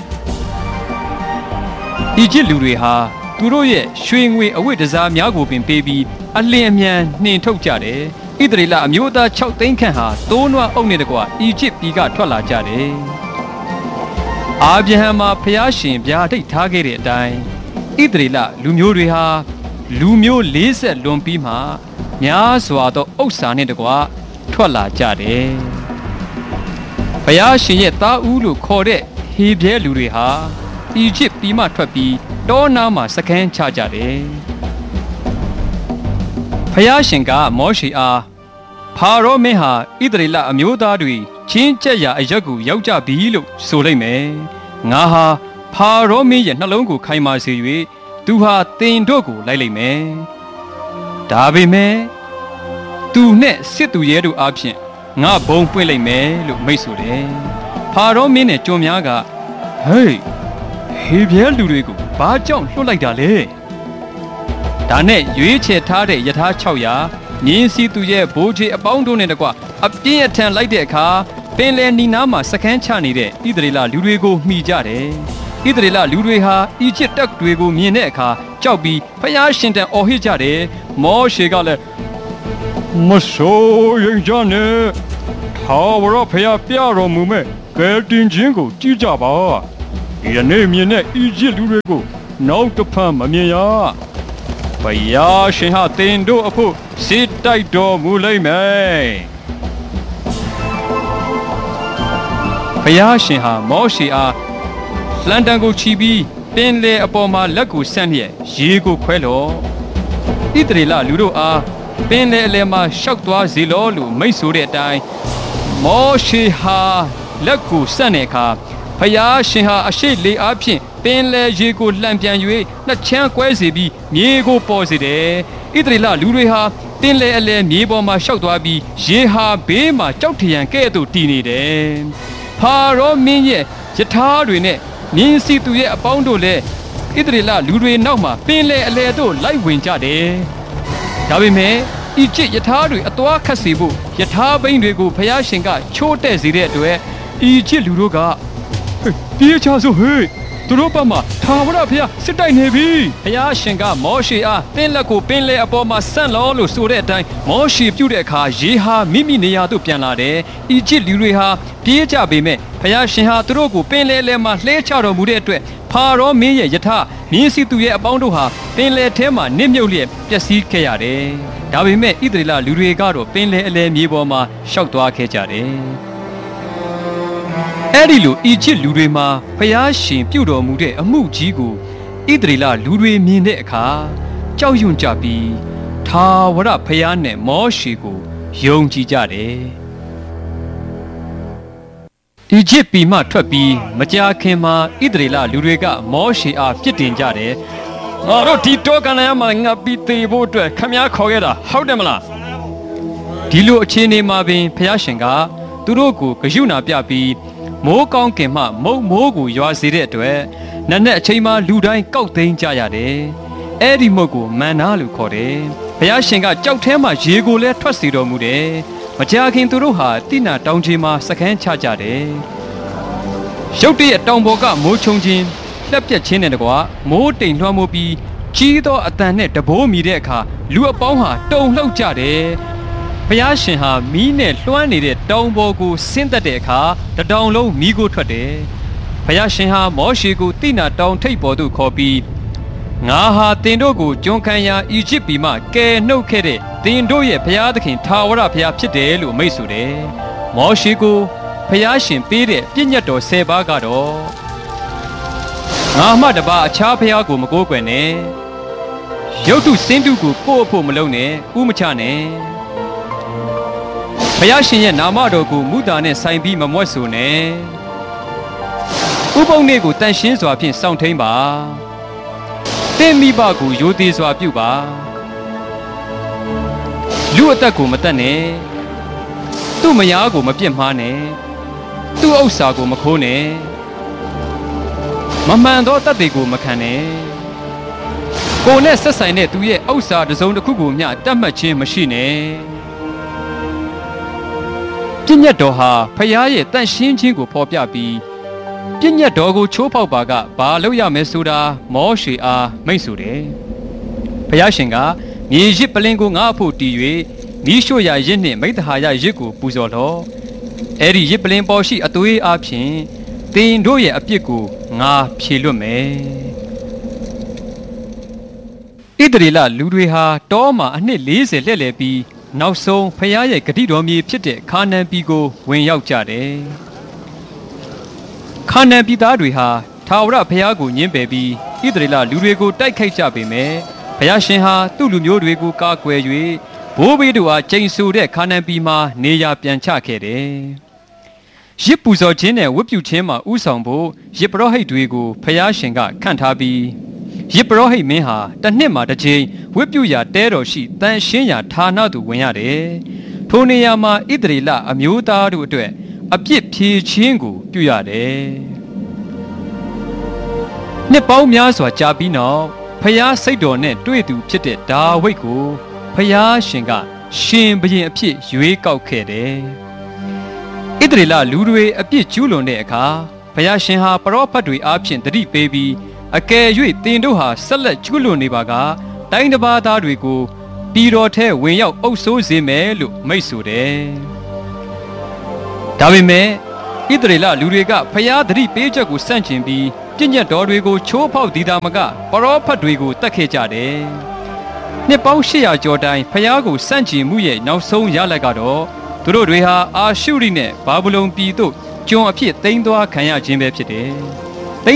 ။ဤချစ်လူတွေဟာသူတို့ရဲ့ရွှေငွေအဝတ်တစားများကိုပင်ပေးပြီးအလင်းအမြန်နှင်ထုတ်ကြတယ်။ဣသရေလအမျိုးသား၆သိန်းခန့်ဟာသိုးနွားအုပ်နဲ့တကွာအီဂျစ်ပြည်ကထွက်လာကြတယ်။အာဗြဟံမှာဖျားရှင်ဗျာဒိတ်ထားခဲ့တဲ့အတိုင်းဣသရေလလူမျိုးတွေဟာလူမျိုး၄၀လွန်ပြီးမှများစွာသောဥစ္စာနဲ့တကွာထွက်လာကြတယ်။ဘုရားရှင်ရဲ့သားဦးလို့ခေါ်တဲ့ဟဟေပြဲလူတွေဟာအီဂျစ်ပြည်မှထွက်ပြီးတောနာမှာစခန်းချကြတယ်ဖယားရှင်ကမောရှေအားဖာရောမင်းဟာဣသရေလအမျိုးသားတွေချင်းကျက်ရာအရက်ကိုရောက်ကြပြီလို့ဆိုလိုက်မယ်ငါဟာဖာရောမင်းရဲ့နှလုံးကိုခိုင်မာစေ၍သူဟာတင်တို့ကိုလိုက်လိုက်မယ်ဒါပေမဲ့သူနဲ့စစ်သူရဲတို့အားဖြင့်ငါဘုံပွင့်လိုက်မယ်လို့မိတ်ဆိုတယ်ဖာရောမင်းနဲ့ကျွန်များကဟေးဟေပြဲလူတွေကိုဘာကြောင့်လွှတ်လိုက်တာလဲဒါနဲ့ရွေးချယ်ထားတဲ့ယထာ၆ရာမြင်းစီသူရဲ့ဘိုးချေအပေါင်းတို့နဲ့တကွအပြင်းအထန်လိုက်တဲ့အခါပင်လယ်နီနားမှာစခန်းချနေတဲ့ဣသရေလလူတွေကိုမှီကြတယ်ဣသရေလလူတွေဟာအီဂျစ်တပ်တွေကိုမြင်တဲ့အခါကြောက်ပြီးဖျားရှင်တန်အော်ဟစ်ကြတယ်မောရှေကလည်းမဆိုးရင်ကြနဲ့ထာဝရဖျားပြတော်မူမဲ့ကဲတင်ချင်းကိုကြည့်ကြပါဒီနေ့မြင်တဲ့အီဂျစ်လူတွေကိုနောက်တစ်ဖန်မမြင်ရဖျားရှင်ဟာတင်တို့အဖို့စစ်တိုက်တော်မူလိမ့်မယ်ဖျားရှင်ဟာမောရှေအားလန်တန်ကိုချီပြီးပင်လေအပေါ်မှာလက်ကိုဆန့်လျက်ရေကိုခွဲလော့ဣသရေလလူတို့အားပင်လေအလယ်မှာရှောက်သွားစေလောလို့မိတ်ဆိုတဲ့အတိုင်းမောရှေဟာလက်ကိုဆန့်တဲ့အခါဖျားရှင်ဟာအရှိလေအားဖြင့်ပင်လေရေကိုလှန်ပြန်၍နှစ်ချမ်းကွဲစေပြီးမြေကိုပေါ်စေတယ်ဣသရေလလူတွေဟာပင်လေအလယ်မြေပေါ်မှာရှောက်သွားပြီးရေဟာဘေးမှာကြောက်ထရန်ကဲ့သို့တည်နေတယ်ဖာရောမင်းရဲ့ယထာတွေနဲ့မြင်းစီသူရဲ့အပေါင်းတို့လည်းဣသရေလလူတွေနောက်မှာပင်လေအလယ်သို့လိုက်ဝင်ကြတယ်ဒါပေမဲ့အီဂျစ်ယထာတွေအသွားခတ်စေဖို့ယထာဘိန်းတွေကိုဖျားရှင်ကချိုးတဲ့စေတဲ့အတွက်အီဂျစ်လူတို့ကပြေးချစို့ဟေးသူတို့ဘက်မှာထာဝရဘုရားစစ်တိုက်နေပြီဘုရားရှင်ကမောရှေအားသင်လက်ကိုပင်လေအပေါ်မှာဆန့်လောလို့ဆိုတဲ့အတိုင်းမောရှေပြုတဲ့အခါရေဟာမိမိနေရာသို့ပြန်လာတယ်အီဂျစ်လူတွေဟာပြေးကြပေမဲ့ဘုရားရှင်ဟာသူတို့ကိုပင်လေထဲမှာလှဲချတော်မူတဲ့အတွက်ဖာရောမင်းရဲ့ယထာမြင်းစီသူရဲ့အပေါင်းတို့ဟာပင်လေထဲမှာနစ်မြုပ်လျက်ပျက်စီးခဲ့ရတယ်ဒါပေမဲ့ဣသရေလလူတွေကတော့ပင်လေအလယ်မြေပေါ်မှာရှောက်သွားခဲ့ကြတယ်အဲ့ဒီလိုအီဂျစ်လူတွေမှာဖျားရှင်ပြုတော်မူတဲ့အမှုကြီးကိုဣသရေလလူတွေမြင်တဲ့အခါကြောက်ရွံ့ကြပြီးထာဝရဖျားနဲ့မောရှေကိုယုံကြည်ကြတယ်အီဂျစ်ပြည်မှထွက်ပြီးမကြာခင်မှာဣသရေလလူတွေကမောရှေအားပြစ်တင်ကြတယ်ငါတို့ဒီတောကန်လျာမှာငါပြီးသေးဖို့အတွက်ခမည်းခေါ်ခဲ့တာဟုတ်တယ်မလားဒီလိုအခြေအနေမှာပင်ဖျားရှင်ကသူတို့ကိုဂရုဏာပြပြီးမိုးကောင်းကင်မှမုတ်မိုးကိုရွာစေတဲ့အတွက်နက်နက်အချိန်မှလူတိုင်းကောက်သိမ်းကြရတယ်။အဲ့ဒီမုတ်ကိုမန်နာလို့ခေါ်တယ်။ဘုရားရှင်ကကြောက်ထဲမှာရေကိုလည်းထွက်စေတော်မူတယ်။မကြာခင်သူတို့ဟာတိနာတောင်ကြီးမှာစခန်းချကြတယ်။ရုတ်တရက်တောင်ပေါ်ကမိုးချုံခြင်းလက်ပြက်ခြင်းနဲ့တကွာမိုးတိမ်လွှမ်းမိုးပြီးကြီးသောအတန်နဲ့တဘိုးမီတဲ့အခါလူအပေါင်းဟာတုန်လှုပ်ကြတယ်။ဘုရားရှင်ဟာမီးနဲ့လွှမ်းနေတဲ့တောင်ပေါ်ကိုဆင်းသက်တဲ့အခါတတောင်လုံးမီးကိုထွက်တယ်။ဘုရားရှင်ဟာမောရှေကိုတိနာတောင်ထိပ်ပေါ်သို့ခေါ်ပြီးငါဟာတင်တို့ကိုကျွန်ခံရာအီဂျစ်ပြည်မှကယ်နှုတ်ခဲ့တဲ့တင်တို့ရဲ့ဘုရားသခင်ထာဝရဘုရားဖြစ်တယ်လို့မိန့်ဆိုတယ်။မောရှေကိုဘုရားရှင်ပေးတဲ့ပြည့်ညတ်တော်ဆယ်ပါးကတော့ငါမှတပါအခြားဘုရားကိုမကိုးကွယ်နဲ့ရုပ်တုစင်းတုကိုကိုယ့်အဖို့မလုပ်နဲ့ဥမချနဲ့ဘုရားရှင်ရဲ့နာမတော်ကိုမူတာနဲ့ဆိုင်ပြီးမမွတ်ဆိုနဲ့ဥပုံနေ့ကိုတန်ရှင်းစွာဖြင့်စောင့်ထိန်ပါတင့်မိဘကိုရိုသေစွာပြုပါလူအသက်ကိုမတတ်နဲ့သူ့မယားကိုမပြစ်မှားနဲ့သူ့ဥစ္စာကိုမခိုးနဲ့မမှန်သောတတ်တွေကိုမခံနဲ့ကိုယ်နဲ့ဆက်ဆိုင်တဲ့သူရဲ့ဥစ္စာတစ်စုံတစ်ခုကိုမျှတတ်မှတ်ခြင်းမရှိနဲ့ပြည့်ညတ်တော်ဟာဖယားရဲ့တန့်ရှင်းခြင်းကိုဖော်ပြပြီးပြည့်ညတ်တော်ကိုချိုးဖောက်ပါကဘာလုပ်ရမယ်ဆိုတာမောရှေအားမိန့်ဆိုတယ်။ဖယားရှင်ကမြေရစ်ပလင်ကိုငါအဖို့တည်၍မိရှို့ရာရစ်နှင့်မိတ္တဟာယရစ်ကိုပူဇော်လော့။အဲ့ဒီရစ်ပလင်ပေါ်ရှိအသွေးအားဖြင့်တင်တို့ရဲ့အပြစ်ကိုငါဖြေလွတ်မယ်။ဣသရေလလူတွေဟာတောမှာအနှစ်၄၀လှည့်လည်ပြီးနောက်ဆုံးဖယားရဲ့ဂတိတော်မြေဖြစ်တဲ့ခါနန်ပြည်ကိုဝင်ရောက်ကြတယ်။ခခါနန်ပြည်သားတွေဟာထာဝရဘုရားကိုညှင်းပယ်ပြီးဣသရေလလူတွေကိုတိုက်ခိုက်ကြပေမယ့်ဘုရားရှင်ဟာသူ့လူမျိုးတွေကိုကာကွယ်၍ဘိုးဘေးတို့အားကျိန်ဆိုတဲ့ခါနန်ပြည်မှာနေရာပြန်ချခဲ့တယ်။ရစ်ပူဇော်ခြင်းနဲ့ဝတ်ပြုခြင်းမှာဥဆောင်ဖို့ရစ်ပရောဟိတ်တွေကိုဘုရားရှင်ကခန့်ထားပြီးရစ်ပရောဟိတ်မင်းဟာတစ်နှစ်မှာတစ်ကြိမ်ဝတ်ပြုရာတဲတော်ရှိတန်ရှင်းရာဌာနသို့ဝင်ရတယ်။ထိုနေရာမှာဣသရေလအမျိုးသားတို့အတွက်အပြစ်ဖြေခြင်းကိုပြုရတယ်။နှစ်ပေါင်းများစွာကြာပြီးနောက်ဖျားစိတ်တော်နဲ့တွေ့သူဖြစ်တဲ့ဒါဝိဒ်ကိုဖျားရှင်ကရှင်ဘုရင်အဖြစ်ရွေးကောက်ခဲ့တယ်။ဣသရေလလူတွေအပြစ်ကျူးလွန်တဲ့အခါဖျားရှင်ဟာပရောဖက်တွေအားဖြင့်တတိပေးပြီးအကယ်၍သင်တို့ဟာဆက်လက်ကျူးလွန်နေပါကတိုင်းတစ်ပါးသားတွေကိုပြည်တော်ထဲဝင်ရောက်အုပ်ဆိုးစေမယ်လို့မိန့်ဆိုတယ်။ဒါပေမဲ့ဣသရေလလူတွေကဖျားတတိပေးချက်ကိုစန့်ကျင်ပြီးပြည့်ညတ်တော်တွေကိုချိုးဖောက်ဒီတာမကပရောဖက်တွေကိုတတ်ခဲ့ကြတယ်။နှစ်ပေါင်း၈ရာကျော်တိုင်ဖျားကိုစန့်ကျင်မှုရဲ့နောက်ဆုံးရလဒ်ကတော့သူတို့တွေဟာအာရှုရိနဲ့ဘာဗုလုန်ပြည်သို့ကျွန်အဖြစ်သိမ်းသွားခံရခြင်းပဲဖြစ်တယ်။